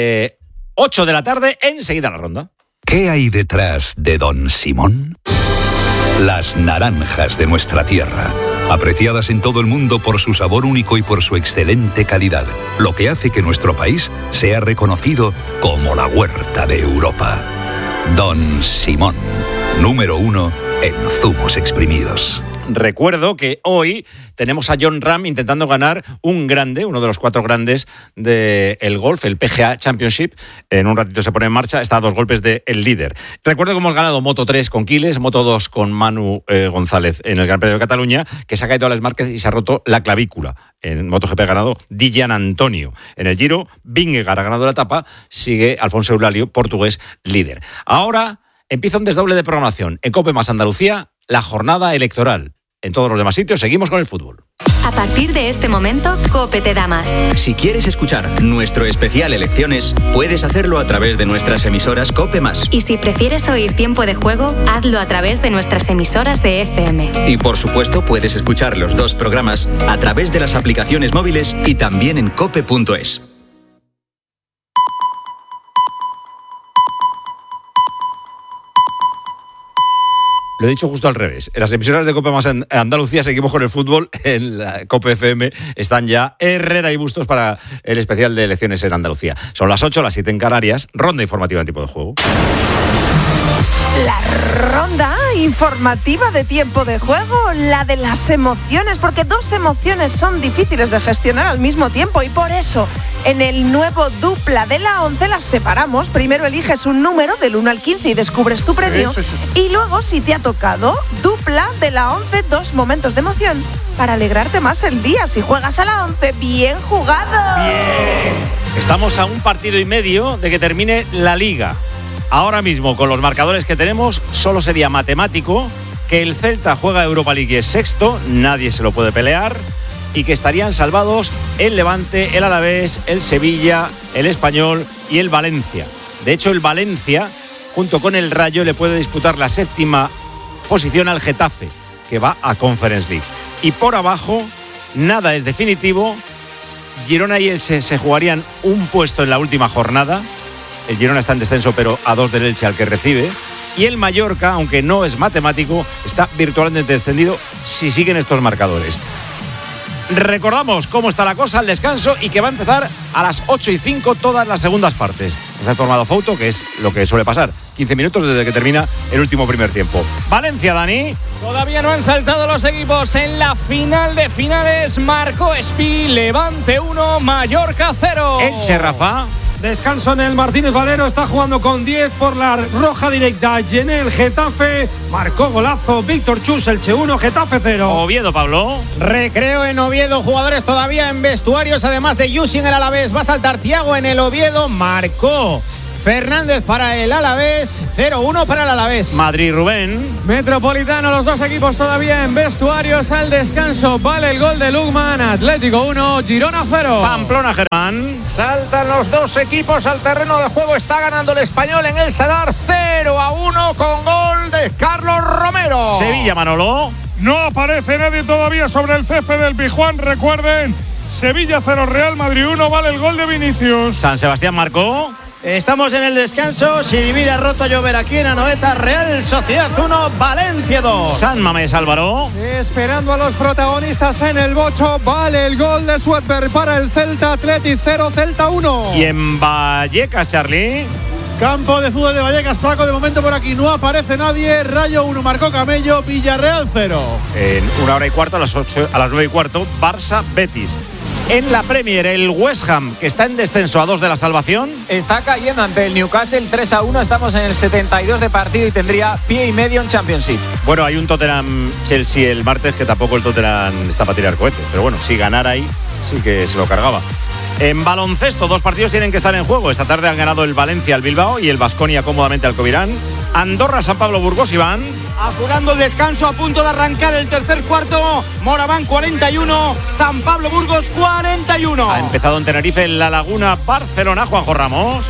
8 de la tarde, enseguida la ronda. ¿Qué hay detrás de Don Simón? Las naranjas de nuestra tierra, apreciadas en todo el mundo por su sabor único y por su excelente calidad, lo que hace que nuestro país sea reconocido como la huerta de Europa. Don Simón, número 1 en zumos exprimidos. Recuerdo que hoy tenemos a Jon Rahm intentando ganar un grande, uno de los 4 grandes del golf, el PGA Championship. En un ratito se pone en marcha, está a 2 golpes del líder. Recuerdo que hemos ganado Moto 3 con Quiles, Moto 2 con Manu González en el Gran Premio de Cataluña, que se ha caído a Alex Márquez y se ha roto la clavícula. En MotoGP ha ganado Di Gianantonio. En el Giro, Vingegaard ha ganado la etapa, sigue Alfonso Eulalia, portugués, líder. Ahora empieza un desdoble de programación. En COPE más Andalucía, la jornada electoral. En todos los demás sitios seguimos con el fútbol. A partir de este momento, COPE te da más. Si quieres escuchar nuestro especial Elecciones, puedes hacerlo a través de nuestras emisoras COPE+. Y si prefieres oír Tiempo de Juego, hazlo a través de nuestras emisoras de FM. Y por supuesto, puedes escuchar los 2 programas a través de las aplicaciones móviles y también en cope.es. Lo he dicho justo al revés. En las emisoras de COPE más en Andalucía seguimos con el fútbol. En la COPE FM están ya Herrera y Bustos para el especial de elecciones en Andalucía. Son las 8, las 7 en Canarias. Ronda informativa en Tiempo de Juego. La ronda informativa de Tiempo de Juego, la de las emociones, porque 2 emociones son difíciles de gestionar al mismo tiempo y por eso en el nuevo dupla de la 11 las separamos. Primero eliges un número del 1 al 15 y descubres tu premio. Y luego, si te ha tocado, dupla de la 11, 2 momentos de emoción para alegrarte más el día. Si juegas a la 11, bien jugado. Bien. Estamos a un partido y medio de que termine la Liga. Ahora mismo, con los marcadores que tenemos, solo sería matemático que el Celta juega Europa League y es sexto, nadie se lo puede pelear, y que estarían salvados el Levante, el Alavés, el Sevilla, el Español y el Valencia. De hecho, el Valencia, junto con el Rayo, le puede disputar la 7ª posición al Getafe, que va a Conference League. Y por abajo, nada es definitivo. Girona y Elche se jugarían un puesto en la última jornada. El Girona está en descenso, pero a 2 del Elche al que recibe. Y el Mallorca, aunque no es matemático, está virtualmente descendido si siguen estos marcadores. Recordamos cómo está la cosa al descanso y que va a empezar a las 8:05 todas las segundas partes. Nos ha informado Fouto, que es lo que suele pasar. 15 minutos desde que termina el último primer tiempo. Valencia, Dani. Todavía no han saltado los equipos en la final de finales. Marcó Espi, Levante 1, Mallorca 0. Elche, Rafa. Descanso en el Martínez Valero, está jugando con 10 por la roja directa. Llené el Getafe, marcó golazo Víctor Chus, Elche 1, Getafe 0. Oviedo, Pablo. Recreo en Oviedo, jugadores todavía en vestuarios, además de Yusi en el Alavés. Va a saltar Thiago en el Oviedo, marcó Fernández para el Alavés, 0-1 para el Alavés. Madrid, Rubén. Metropolitano, los dos equipos todavía en vestuarios al descanso. Vale el gol de Lukman, Atlético 1, Girona 0. Pamplona, Germán. Saltan los dos equipos al terreno de juego. Está ganando el Español en el Sadar 0-1 con gol de Carlos Romero. Sevilla, Manolo. No aparece nadie todavía sobre el césped del Pizjuán. Recuerden, Sevilla 0, Real Madrid 1. Vale el gol de Vinicius. San Sebastián marcó. Estamos en el descanso. Sirivira roto llover aquí en Anoeta. Real Sociedad 1, Valencia 2. San Mamés, Álvaro. Esperando a los protagonistas en el bocho. Vale el gol de Sweatberg para el Celta. Athletic 0, Celta 1. Y en Vallecas, Charlie. Campo de fútbol de Vallecas, Paco, de momento por aquí no aparece nadie. Rayo 1, marcó Camello, Villarreal 0. En 1h15, a las 9:15, Barça Betis. En la Premier, el West Ham, que está en descenso a 2 de la salvación. Está cayendo ante el Newcastle 3-1. Estamos en el 72 de partido y tendría pie y medio en Championship. Bueno, hay un Tottenham-Chelsea el martes, que tampoco el Tottenham está para tirar cohetes. Pero bueno, si ganara ahí, sí que se lo cargaba. En baloncesto, 2 partidos tienen que estar en juego. Esta tarde han ganado el Valencia al Bilbao y el Baskonia cómodamente al Covirán. Andorra, San Pablo, Burgos, Iván. Apurando el descanso, a punto de arrancar el tercer cuarto. Moraván 41, San Pablo Burgos 41. Ha empezado en Tenerife, en La Laguna, Barcelona, Juanjo Ramos.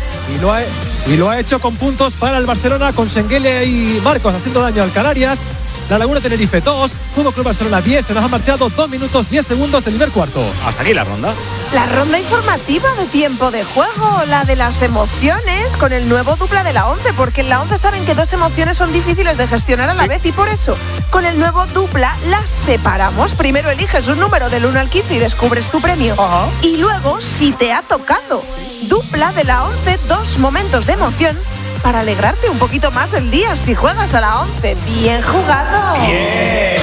Y lo ha hecho con puntos para el Barcelona, con Senguele y Marcos haciendo daño al Canarias. La Laguna Tenerife 2, Fútbol Club Barcelona 10, se nos ha marchado 2 minutos 10 segundos del primer cuarto. Hasta aquí la ronda. La ronda informativa de tiempo de juego, la de las emociones, con el nuevo dupla de la 11, porque en la 11 saben que 2 emociones son difíciles de gestionar a la vez y por eso, con el nuevo dupla las separamos. Primero eliges un número del 1 al 15 y descubres tu premio. Y luego, si te ha tocado dupla de la 11, 2 momentos de emoción para alegrarte un poquito más el día si juegas a la 11. ¡Bien jugado! ¡Bien!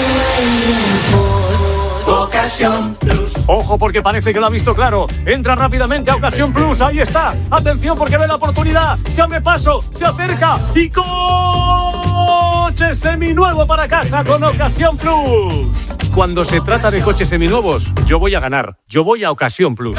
Ocasión Plus. Ojo, porque parece que lo ha visto claro. Entra rápidamente a Ocasión Plus. Ahí está. Atención, porque ve la oportunidad. Se abre paso, se acerca y coche seminuevo para casa con Ocasión Plus. Cuando se trata de coches seminuevos, yo voy a ganar. Yo voy a Ocasión Plus.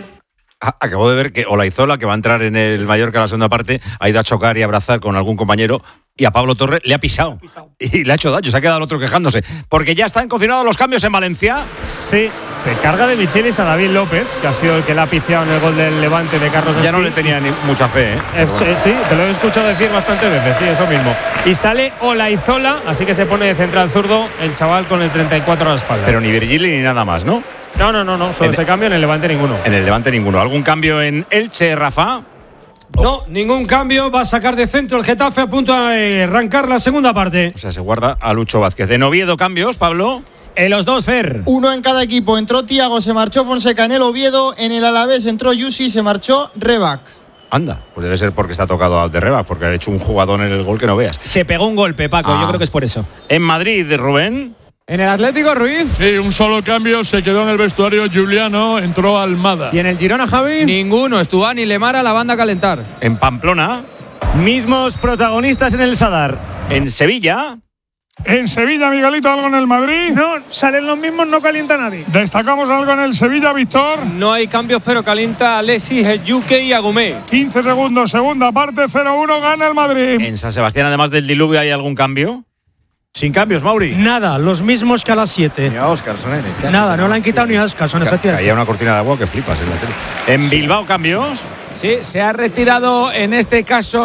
Acabo de ver que Olaizola, que va a entrar en el Mallorca en la segunda parte, ha ido a chocar y abrazar con algún compañero y a Pablo Torre le ha pisado. Y le ha hecho daño, se ha quedado el otro quejándose. Porque ya están confirmados los cambios en Valencia. Sí, se carga de Michelis a David López, que ha sido el que le ha piciado en el gol del Levante de Carlos Ya no le tenía mucha fe, ¿eh? Sí, te lo he escuchado decir bastantes veces, sí, eso mismo. Y sale Olaizola, así que se pone de central zurdo el chaval con el 34 a la espalda. Pero ni Virgili ni nada más, ¿no? No, solo se cambia en el Levante ninguno. En el Levante ninguno. ¿Algún cambio en Elche, Rafa? No, ningún cambio. Va a sacar de centro el Getafe a punto de arrancar la segunda parte. O sea, se guarda a Lucho Vázquez. En Oviedo, cambios, Pablo. En los dos, Fer. Uno en cada equipo. Entró Thiago, se marchó Fonseca en el Oviedo. En el Alavés entró Yusi, se marchó Rebac. Anda, pues debe ser porque está tocado de Rebac, porque ha hecho un jugador en el gol que no veas. Se pegó un golpe, Paco. Yo creo que es por eso. En Madrid, Rubén. En el Atlético, Ruiz. Sí, un solo cambio, se quedó en el vestuario Juliano, entró Almada. ¿Y en el Girona, Javi? Ninguno, Estubán y Lemara, la banda a calentar. En Pamplona. Mismos protagonistas en el Sadar. En Sevilla. En Sevilla, Miguelito, ¿algo en el Madrid? No, salen los mismos, no calienta nadie. ¿Destacamos algo en el Sevilla, Víctor? No hay cambios, pero calienta Alexis, Ejuke y Agumé. 15 segundos, segunda parte, 0-1, gana el Madrid. En San Sebastián, además del diluvio, ¿hay algún cambio? Sin cambios, Mauri. Nada, los mismos que a las 7. Ni a Oscarson, Nada, no le han quitado ni a Oscarson, efectivamente. Hay una cortina de agua que flipas en la tele. En Bilbao, cambios. Sí, se ha retirado en este caso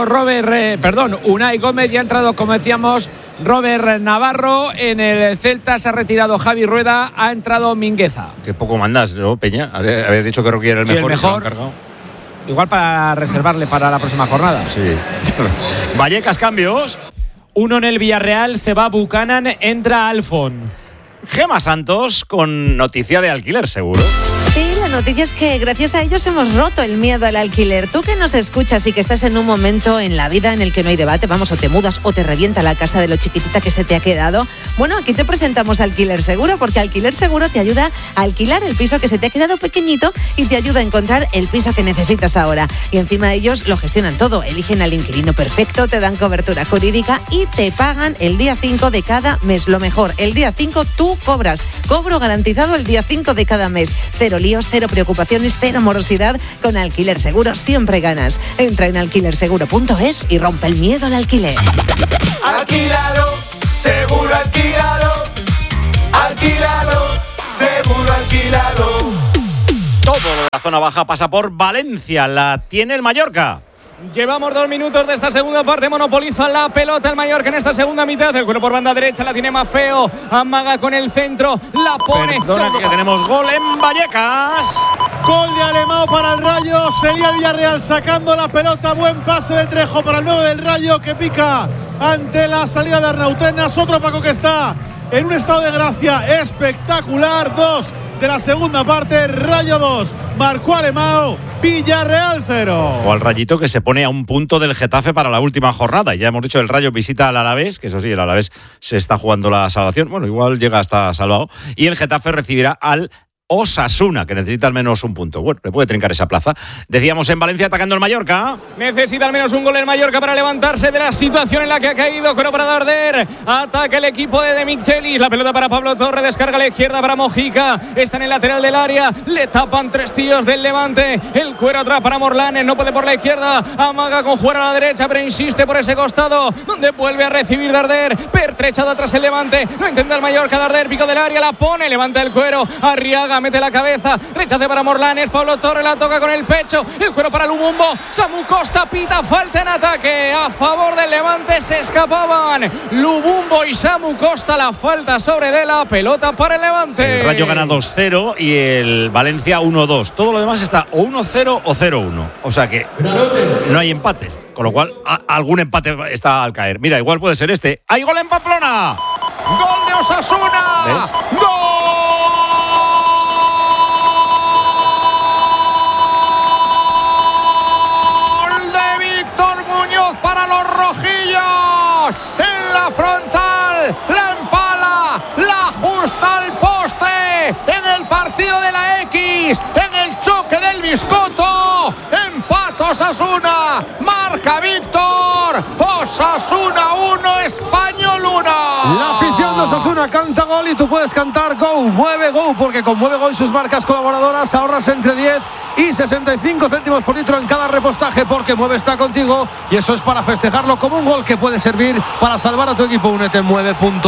Unai Gómez, ya ha entrado, como decíamos, Robert Navarro. En el Celta se ha retirado Javi Rueda, ha entrado Mingueza. Qué poco mandas, ¿no, Peña? Habías dicho que Rocky era el mejor, y se lo han cargado. Igual para reservarle para la próxima jornada. Sí. Vallecas, cambios. Uno en el Villarreal, se va Buchanan, entra Alfon. Gema Santos con noticia de alquiler, seguro. Sí, la noticia es que gracias a ellos hemos roto el miedo al alquiler. Tú que nos escuchas y que estás en un momento en la vida en el que no hay debate, vamos, o te mudas o te revienta la casa de lo chiquitita que se te ha quedado. Bueno, aquí te presentamos Alquiler Seguro, porque Alquiler Seguro te ayuda a alquilar el piso que se te ha quedado pequeñito y te ayuda a encontrar el piso que necesitas ahora. Y encima ellos lo gestionan todo, eligen al inquilino perfecto, te dan cobertura jurídica y te pagan el día 5 de cada mes. Lo mejor, el día 5 tú cobras. Cobro garantizado el día 5 de cada mes. Cero líos, cero preocupaciones, cero morosidad. Con Alquiler Seguro siempre ganas. Entra en alquilerseguro.es y rompe el miedo al alquiler. Alquílalo, seguro alquílalo. Alquílalo, seguro alquílalo. Todo lo de la zona baja pasa por Valencia. La tiene el Mallorca. Llevamos 2 minutos de esta segunda parte. Monopoliza la pelota el Mallorca en esta segunda mitad. El cuero por banda derecha la tiene Maffeo. Amaga con el centro. La pone. Perdona, que tenemos gol en Vallecas. Gol de Alemão para el Rayo. Sería el Villarreal sacando la pelota. Buen pase de Trejo para el 9 del Rayo, que pica ante la salida de Arnautenas. Otro Paco que está en un estado de gracia espectacular. 2 de la segunda parte. Rayo 2. Marcó Alemão. Villarreal 0. O al Rayito, que se pone a un punto del Getafe para la última jornada. Y ya hemos dicho, el Rayo visita al Alavés, que eso sí, el Alavés se está jugando la salvación. Bueno, igual llega hasta salvado. Y el Getafe recibirá al Osasuna, que necesita al menos un punto. Bueno, le puede trincar esa plaza. Decíamos en Valencia, atacando el Mallorca. Necesita al menos un gol el Mallorca para levantarse de la situación en la que ha caído. Pero para Darder, ataca el equipo de Demichelis. La pelota para Pablo Torre, descarga a la izquierda para Mojica. Está en el lateral del área. Le tapan 3 tíos del Levante. El cuero atrás para Morlanes, no puede por la izquierda. Amaga con jugar a la derecha, pero insiste por ese costado, donde vuelve a recibir Darder. Pertrechado atrás el Levante. No intenta el Mallorca. Darder, pico del área, la pone, levanta el cuero. Arriaga, mete la cabeza, rechace para Morlanes. Pablo Torre la toca con el pecho. El cuero para Lumumbo. Samu Costa pita falta en ataque a favor del Levante. Se escapaban Lumumbo y Samu Costa. La falta sobre de la pelota para el Levante. El Rayo gana 2-0 y el Valencia 1-2. Todo lo demás está o 1-0 o 0-1. O sea que no hay empates. Con lo cual, algún empate está al caer. Mira, igual puede ser este. ¡Hay gol en Pamplona! ¡Gol de Osasuna! ¿Ves? ¡Gol! Para los rojillos, en la frontal, la empala, la ajusta al poste, en el partido de la X, en el choque del Biscotto, empata Osasuna, marca Víctor, Osasuna 1, Español 1. La afición de Osasuna canta gol y tú puedes cantar Go, mueve Go, porque con Mueve Go y sus marcas colaboradoras ahorras entre 10 y 65 céntimos por litro en cada repostaje, porque Mueve está contigo y eso es para festejarlo como un gol que puede servir para salvar a tu equipo. Únete en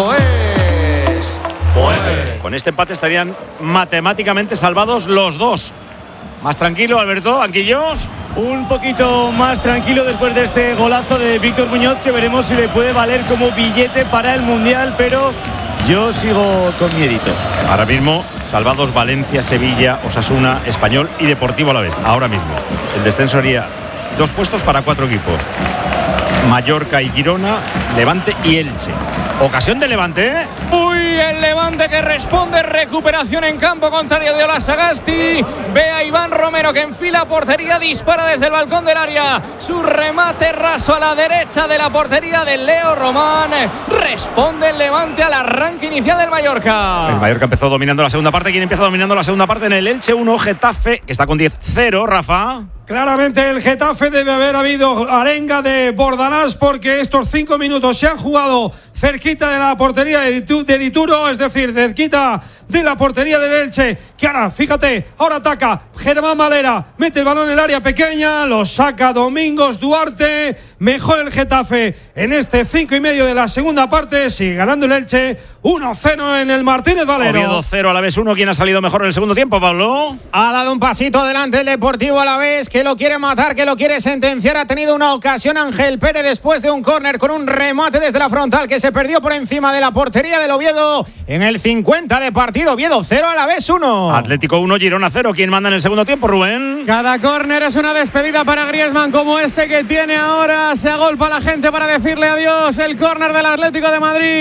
mueve.es. Con este empate estarían matemáticamente salvados los dos. Más tranquilo, Alberto, Anquillos. Un poquito más tranquilo después de este golazo de Víctor Muñoz, que veremos si le puede valer como billete para el Mundial, pero yo sigo con miedito. Ahora mismo, salvados Valencia, Sevilla, Osasuna, Español y Deportivo Alavés. Ahora mismo. El descenso haría 2 puestos para 4 equipos. Mallorca y Girona, Levante y Elche. Ocasión de Levante, ¿eh? Uy, el Levante que responde, recuperación en campo contrario de Ola Sagasti. Ve a Iván Romero que enfila portería, dispara desde el balcón del área. Su remate raso a la derecha de la portería de Leo Román. Responde el Levante al arranque inicial del Mallorca. El Mallorca empezó dominando la segunda parte. ¿Quién empieza dominando la segunda parte? En el Elche 1, Getafe, que está con 10-0, Rafa. Claramente el Getafe debe haber habido arenga de Bordalás, porque estos 5 minutos se han jugado cerquita de la portería de Dituro, es decir, cerquita de la portería del Elche, que ahora, fíjate, ahora ataca Germán Valera, mete el balón en el área pequeña, lo saca Domingos Duarte. Mejor el Getafe en este 5:30 de la segunda parte, sigue ganando el Elche 1-0 en el Martínez Valero. Oviedo 0, Alavés 1. ¿Quién ha salido mejor en el segundo tiempo, Pablo? Ha dado un pasito adelante el Deportivo Alavés, que lo quiere matar, que lo quiere sentenciar. Ha tenido una ocasión Ángel Pérez después de un córner con un remate desde la frontal que se perdió por encima de la portería del Oviedo en el 50 de partido. Oviedo 0, Alavés 1. Atlético 1, Girona 0. ¿Quién manda en el segundo tiempo, Rubén? Cada córner es una despedida para Griezmann, como este que tiene ahora. Se agolpa la gente para decirle adiós. El córner del Atlético de Madrid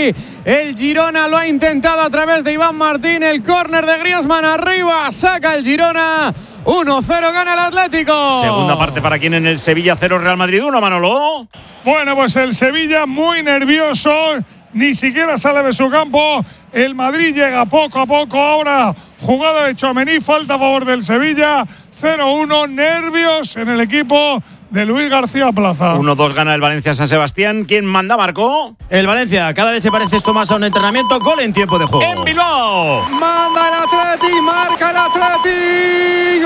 El Girona lo ha intentado a través de Iván Martín. El córner de Griezmann arriba. Saca el Girona. 1-0 gana el Atlético. Segunda parte para quien en el Sevilla 0 Real Madrid 1, Manolo. Bueno, pues el Sevilla muy nervioso. Ni siquiera sale de su campo. El Madrid llega poco a poco. Ahora jugada de Tchouaméni, falta a favor del Sevilla. 0-1, nervios en el equipo de Luis García Plaza. 1-2 gana el Valencia San Sebastián. ¿Quién manda, Marco? El Valencia. Cada vez se parece esto más a un entrenamiento. Gol en tiempo de juego. En Bilbao. Manda el Atleti, marca el Atleti.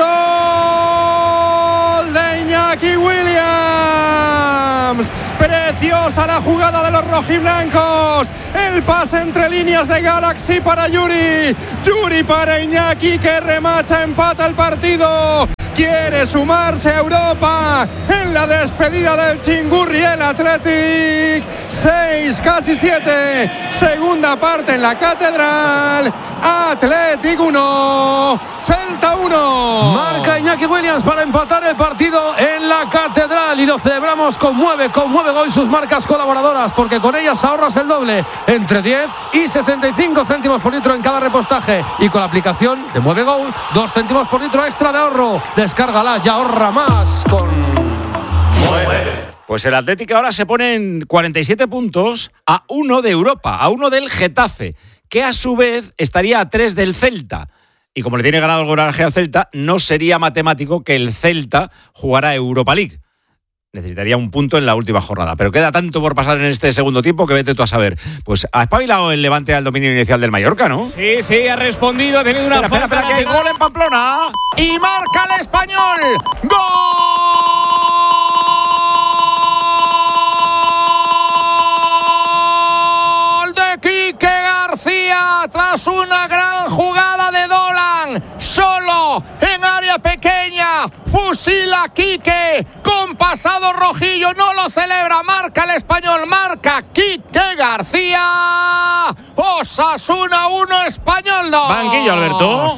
Gol de Iñaki Williams. Preciosa la jugada de los rojiblancos. El pase entre líneas de Galaxy para Yuri. Yuri para Iñaki, que remacha, empata el partido. Quiere sumarse a Europa en la despedida del Chingurri el Athletic. 6, casi 7. Segunda parte en la Catedral. Athletic 1, Celta 1. Marca Iñaki Williams para empatar el partido en la Catedral y lo celebramos con Mueve Go y sus marcas colaboradoras, porque con ellas ahorras el doble, entre 10 y 65 céntimos por litro en cada repostaje, y con la aplicación de Mueve Go 2 céntimos por litro extra de ahorro. Descárgala y ahorra más con Mueve. Pues el Atlético ahora se pone en 47 puntos a 1 de Europa, a 1 del Getafe, que a su vez estaría a 3 del Celta. Y como le tiene ganado el goleaje al Celta, no sería matemático que el Celta jugara Europa League. Necesitaría un punto en la última jornada. Pero queda tanto por pasar en este segundo tiempo que vete tú a saber. Pues ha espabilado el Levante al dominio inicial del Mallorca, ¿no? Sí, ha respondido, ha tenido una falta. Espera, que hay gol en Pamplona. Y marca el Español. ¡Gol de Quique García! Tras una gran jugada de Dolan, solo en área pequeña, fusila Quique con pasado rojillo, no lo celebra, marca el Español, marca Quique García. Osasuna 1, Español 2. Banquillo, Alberto.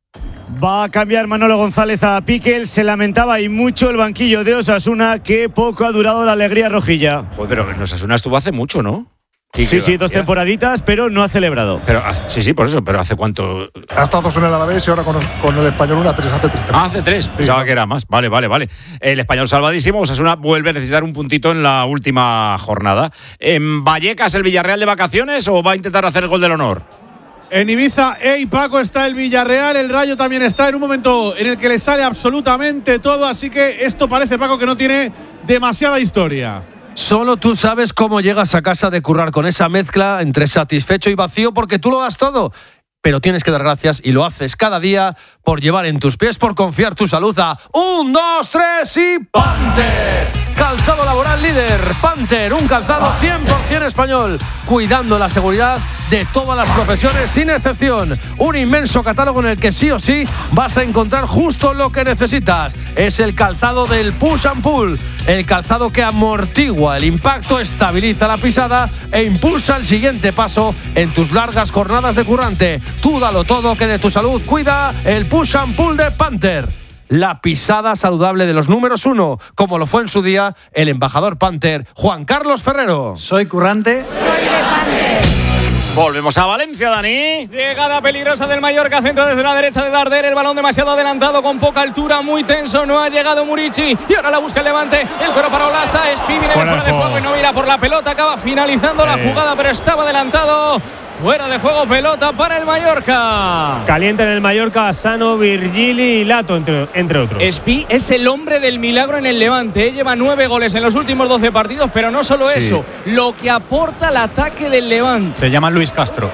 Va a cambiar Manolo González a Piquel. Se lamentaba y mucho el banquillo de Osasuna, que poco ha durado la alegría rojilla. Joder, pero en Osasuna estuvo hace mucho, ¿no? Sí, 2 temporaditas, pero no ha celebrado. Pero sí, por eso, pero ¿hace cuánto? Ha estado 2 en el Alavés y ahora con el Español hace 3 temporadas. Hace 3, pensaba que era más. Vale. El Español salvadísimo. Osasuna vuelve a necesitar un puntito en la última jornada. ¿En Vallecas el Villarreal de vacaciones o va a intentar hacer el gol del honor? En Ibiza, Paco, está el Villarreal, el Rayo también está en un momento en el que le sale absolutamente todo, así que esto parece, Paco, que no tiene demasiada historia. Solo tú sabes cómo llegas a casa de currar, con esa mezcla entre satisfecho y vacío, porque tú lo das todo. Pero tienes que dar gracias, y lo haces cada día, por llevar en tus pies, por confiar tu salud a 1, 2, 3 y Panther. Calzado laboral líder, Panther, un calzado 100% español, cuidando la seguridad de todas las profesiones sin excepción. Un inmenso catálogo en el que sí o sí vas a encontrar justo lo que necesitas. Es el calzado del Push and Pull, el calzado que amortigua el impacto, estabiliza la pisada e impulsa el siguiente paso en tus largas jornadas de currante. Tú dalo todo, que de tu salud cuida el Push and Pull de Panther. La pisada saludable de los números 1, como lo fue en su día el embajador Panther, Juan Carlos Ferrero. Soy currante. Soy de Panther. Volvemos a Valencia, Dani. Llegada peligrosa del Mallorca, centro desde la derecha de Darder, el balón demasiado adelantado, con poca altura, muy tenso, no ha llegado Murici y ahora la busca el Levante, el coro para Olasa, Espi viene de fuera de juego y no mira por la pelota, acaba finalizando la jugada, pero estaba adelantado. Fuera de juego, pelota para el Mallorca. Calienta en el Mallorca Sano, Virgili y Lato, entre otros. Espi es el hombre del milagro en el Levante. Lleva 9 goles en los últimos 12 partidos, pero no solo eso, lo que aporta el ataque del Levante. Se llama Luis Castro.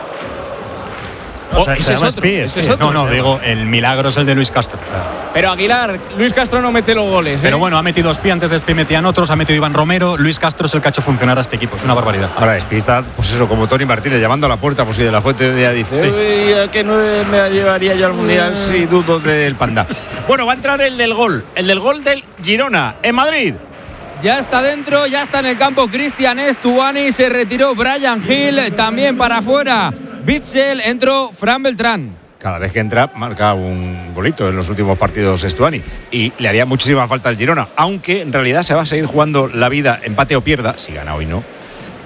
Ese es otro. No, digo, el milagro es el de Luis Castro. Pero Aguilar, Luis Castro no mete los goles. Pero bueno, ha metido Espi, antes de Espi metían otros, ha metido Iván Romero. Luis Castro es el que ha hecho funcionar a este equipo, es una barbaridad. Ahora Espi está, pues eso, como Tony Martínez, llamando a la puerta, pues si de la Fuente ya dice, sí. Que no me llevaría yo al Mundial si dudo del Panda. Bueno, va a entrar el del gol del Girona, en Madrid. Ya está dentro, ya está en el campo Cristian Estuani, se retiró Brian Hill, también para afuera Bitzel, entró Fran Beltrán. Cada vez que entra marca un golito en los últimos partidos Estuani y le haría muchísima falta al Girona, aunque en realidad se va a seguir jugando la vida, empate o pierda, si gana hoy no,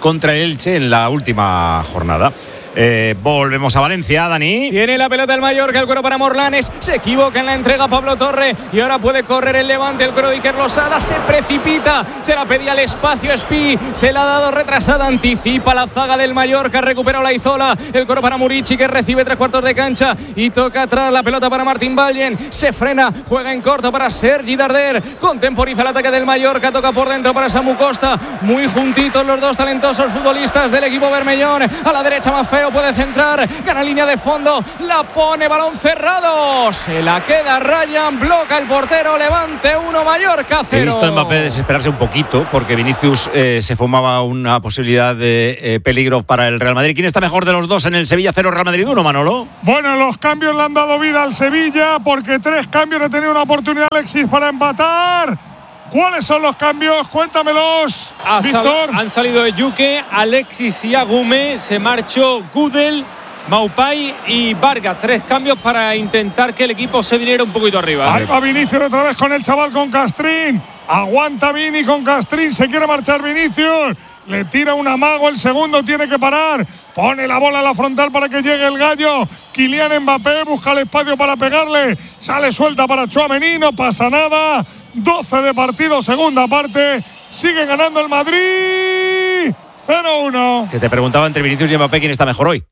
contra el Elche en la última jornada. Volvemos a Valencia, Dani. Tiene la pelota el Mallorca, el cuero para Morlanes. Se equivoca en la entrega Pablo Torre. Y ahora puede correr el Levante. El cuero de Iker Losada se precipita. Se la pedía al espacio Espi. Se la ha dado retrasada. Anticipa la zaga del Mallorca. Recupera Olaizola. El cuero para Murici, que recibe 3/4 de cancha. Y toca atrás la pelota para Martín Ballen. Se frena. Juega en corto para Sergi Darder. Contemporiza el ataque del Mallorca. Toca por dentro para Samu Costa. Muy juntitos los dos talentosos futbolistas del equipo bermellón. A la derecha Maffeo puede centrar, gana línea de fondo, la pone, balón cerrado, se la queda Ryan, bloca el portero, Levante 1, Mallorca 0. He visto a Mbappé desesperarse un poquito porque Vinicius se fumaba una posibilidad de peligro para el Real Madrid. ¿Quién está mejor de los dos en el Sevilla 0, Real Madrid 1, Manolo? Bueno, los cambios le han dado vida al Sevilla porque 3 cambios ha tenido una oportunidad Alexis para empatar. ¿Cuáles son los cambios? Cuéntamelos, Víctor. Han salido de Yuque, Alexis y Agume, se marchó Gudel, Maupay y Vargas. 3 cambios para intentar que el equipo se viniera un poquito arriba. Ahí va Vinicius otra vez con el chaval, con Castrín. Aguanta Vini con Castrín, se quiere marchar Vinicius. Le tira un amago, el segundo tiene que parar. Pone la bola a la frontal para que llegue el gallo. Kylian Mbappé busca el espacio para pegarle. Sale suelta para Tchouaméni, no pasa nada. 12 de partido, segunda parte. Sigue ganando el Madrid. 0-1. Que te preguntaba entre Vinicius y Mbappé quién está mejor hoy.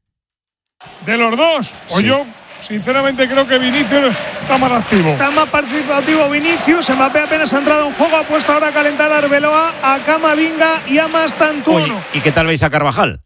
De los dos, Sí. yo sinceramente creo que Vinicius está más activo. Está más participativo Vinicius. Mbappé apenas ha entrado en juego. Ha puesto ahora a calentar a Arbeloa, a Camavinga y a Mastantuono. Oye, ¿y qué tal veis a Carvajal?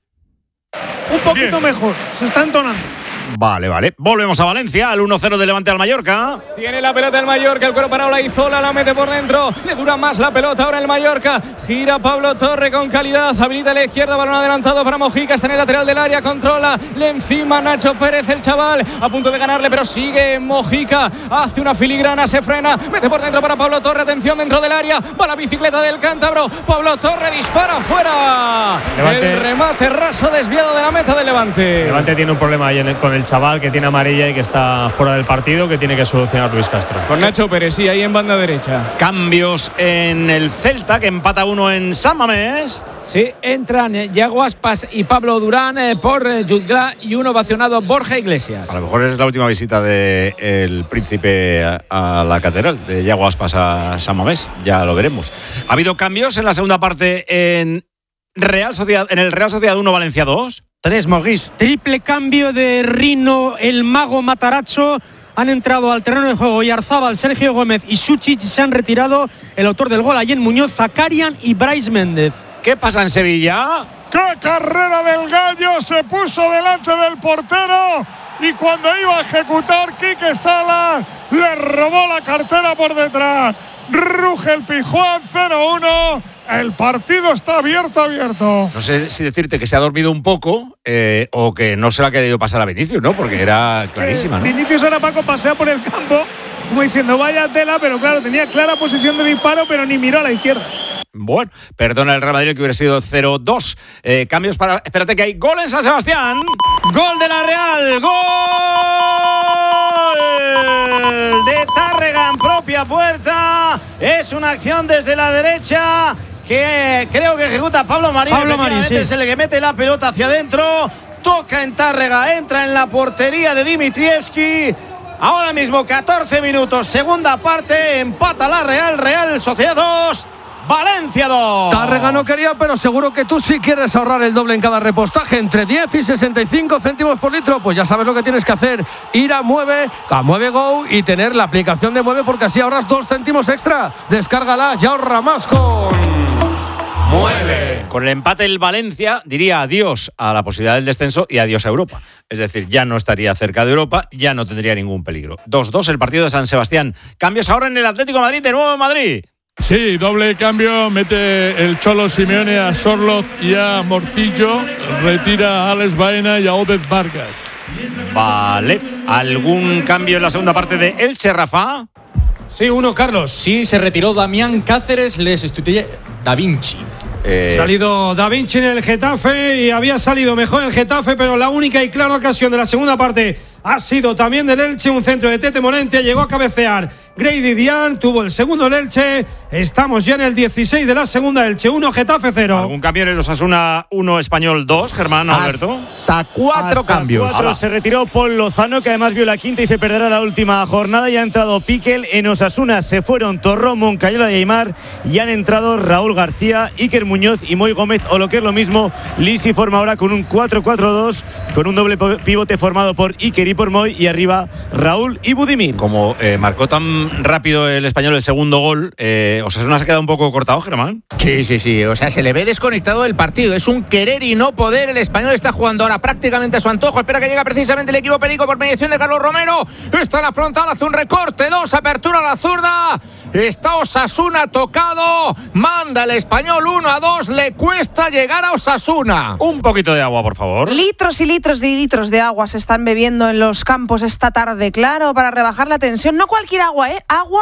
Un poquito mejor. Se está entonando. Vale. Volvemos a Valencia, al 1-0 de Levante al Mallorca. Tiene la pelota el Mallorca, el cuero para Olaizola, la mete por dentro, le dura más la pelota ahora el Mallorca, gira Pablo Torre con calidad, habilita a la izquierda, balón adelantado para Mojica, está en el lateral del área, controla, le encima Nacho Pérez, el chaval, a punto de ganarle, pero sigue Mojica, hace una filigrana, se frena, mete por dentro para Pablo Torre, atención dentro del área, va la bicicleta del cántabro, Pablo Torre dispara fuera, Levante. El remate raso desviado de la meta del Levante. Levante tiene un problema ahí con el chaval que tiene amarilla y que está fuera del partido, que tiene que solucionar Luis Castro. Con Nacho Pérez, sí, ahí en banda derecha. Cambios en el Celta, que empata 1 en San Mamés. Sí, entran Yago Aspas y Pablo Durán por Jutgla y un ovacionado Borja Iglesias. A lo mejor es la última visita del príncipe a la catedral, de Yago Aspas a San Mamés. Ya lo veremos. Ha habido cambios en la segunda parte en el Real Sociedad 1, Valencia 2. 3 Morris. Triple cambio de Rino, el mago Mataracho. Han entrado al terreno de juego Yarzábal, Sergio Gómez y Suchic. Se han retirado el autor del gol, Allen Muñoz, Zakarian y Brais Méndez. ¿Qué pasa en Sevilla? ¡Qué carrera del gallo! Se puso delante del portero y cuando iba a ejecutar, Quique Salas le robó la cartera por detrás. Ruge el Pijuán, 0-1. El partido está abierto. No sé si decirte que se ha dormido un poco o que no se le ha querido pasar a Vinicius, ¿no? Porque era clarísima, ¿no? Vinicius ahora, Paco, pasea por el campo como diciendo vaya tela, pero claro, tenía clara posición de disparo, pero ni miró a la izquierda. Bueno, perdona el Real Madrid que hubiera sido 0-2. Cambios para... Espérate que hay gol en San Sebastián. Gol de la Real, gol de Tárrega en propia puerta. Es una acción desde la derecha que creo que ejecuta Pablo Marín. Sí. Es el que mete la pelota hacia adentro, toca en Tárrega, entra en la portería de Dimitrievski. Ahora mismo 14 minutos, segunda parte, empata la Real Sociedad 2. Valencia 2. Tárrega no quería, pero seguro que tú sí quieres ahorrar el doble en cada repostaje, entre 10 y 65 céntimos por litro. Pues ya sabes lo que tienes que hacer: ir a Mueve Go y tener la aplicación de Mueve, porque así ahorras 2 céntimos extra. Descárgala y ahorra más con Mueve. Con el empate el Valencia diría adiós a la posibilidad del descenso y adiós a Europa. Es decir, ya no estaría cerca de Europa, ya no tendría ningún peligro. 2-2 el partido de San Sebastián. Cambios ahora en el Atlético de Madrid, de nuevo en Madrid. Sí, doble cambio, mete el Cholo Simeone a Sorloth y a Morcillo, retira a Alex Baena y a Obed Vargas. Vale, ¿algún cambio en la segunda parte de Elche, Rafa? Sí, uno, Carlos. Sí, se retiró Damián Cáceres, le sustituye Da Vinci. Salido Da Vinci en el Getafe y había salido mejor el Getafe, pero la única y clara ocasión de la segunda parte ha sido también del Elche. Un centro de Tete Morente, llegó a cabecear Grady Dian, tuvo el segundo el Elche. Estamos ya en el 16 de la segunda, Elche 1, Getafe 0. ¿Algún cambio en el Osasuna 1, Español 2, Germán, Alberto? Hasta cuatro cambios. Se retiró Paul Lozano, que además vio la quinta y se perderá la última jornada. Y ha entrado Piquel. En Osasuna se fueron Torró, Moncayola y Aimar. Y han entrado Raúl García, Iker Muñoz y Moy Gómez. O lo que es lo mismo, Lisi forma ahora con un 4-4-2, con un doble pivote formado por Iker y por Moy. Y arriba Raúl y Budimir. Como marcó tan rápido el Español el segundo gol, Osasuna se ha quedado un poco cortado, Germán. Sí. O sea, se le ve desconectado del partido. Es un querer y no poder. El Español está jugando ahora prácticamente a su antojo. Espera que llega precisamente el equipo perico por mediación de Carlos Romero. Está en la frontal, hace un recorte, 2, apertura a la zurda. Está Osasuna tocado. Manda el Español 1-2. Le cuesta llegar a Osasuna. Un poquito de agua, por favor. Litros y litros y litros de agua se están bebiendo en los campos esta tarde, claro, para rebajar la tensión. No cualquier agua, agua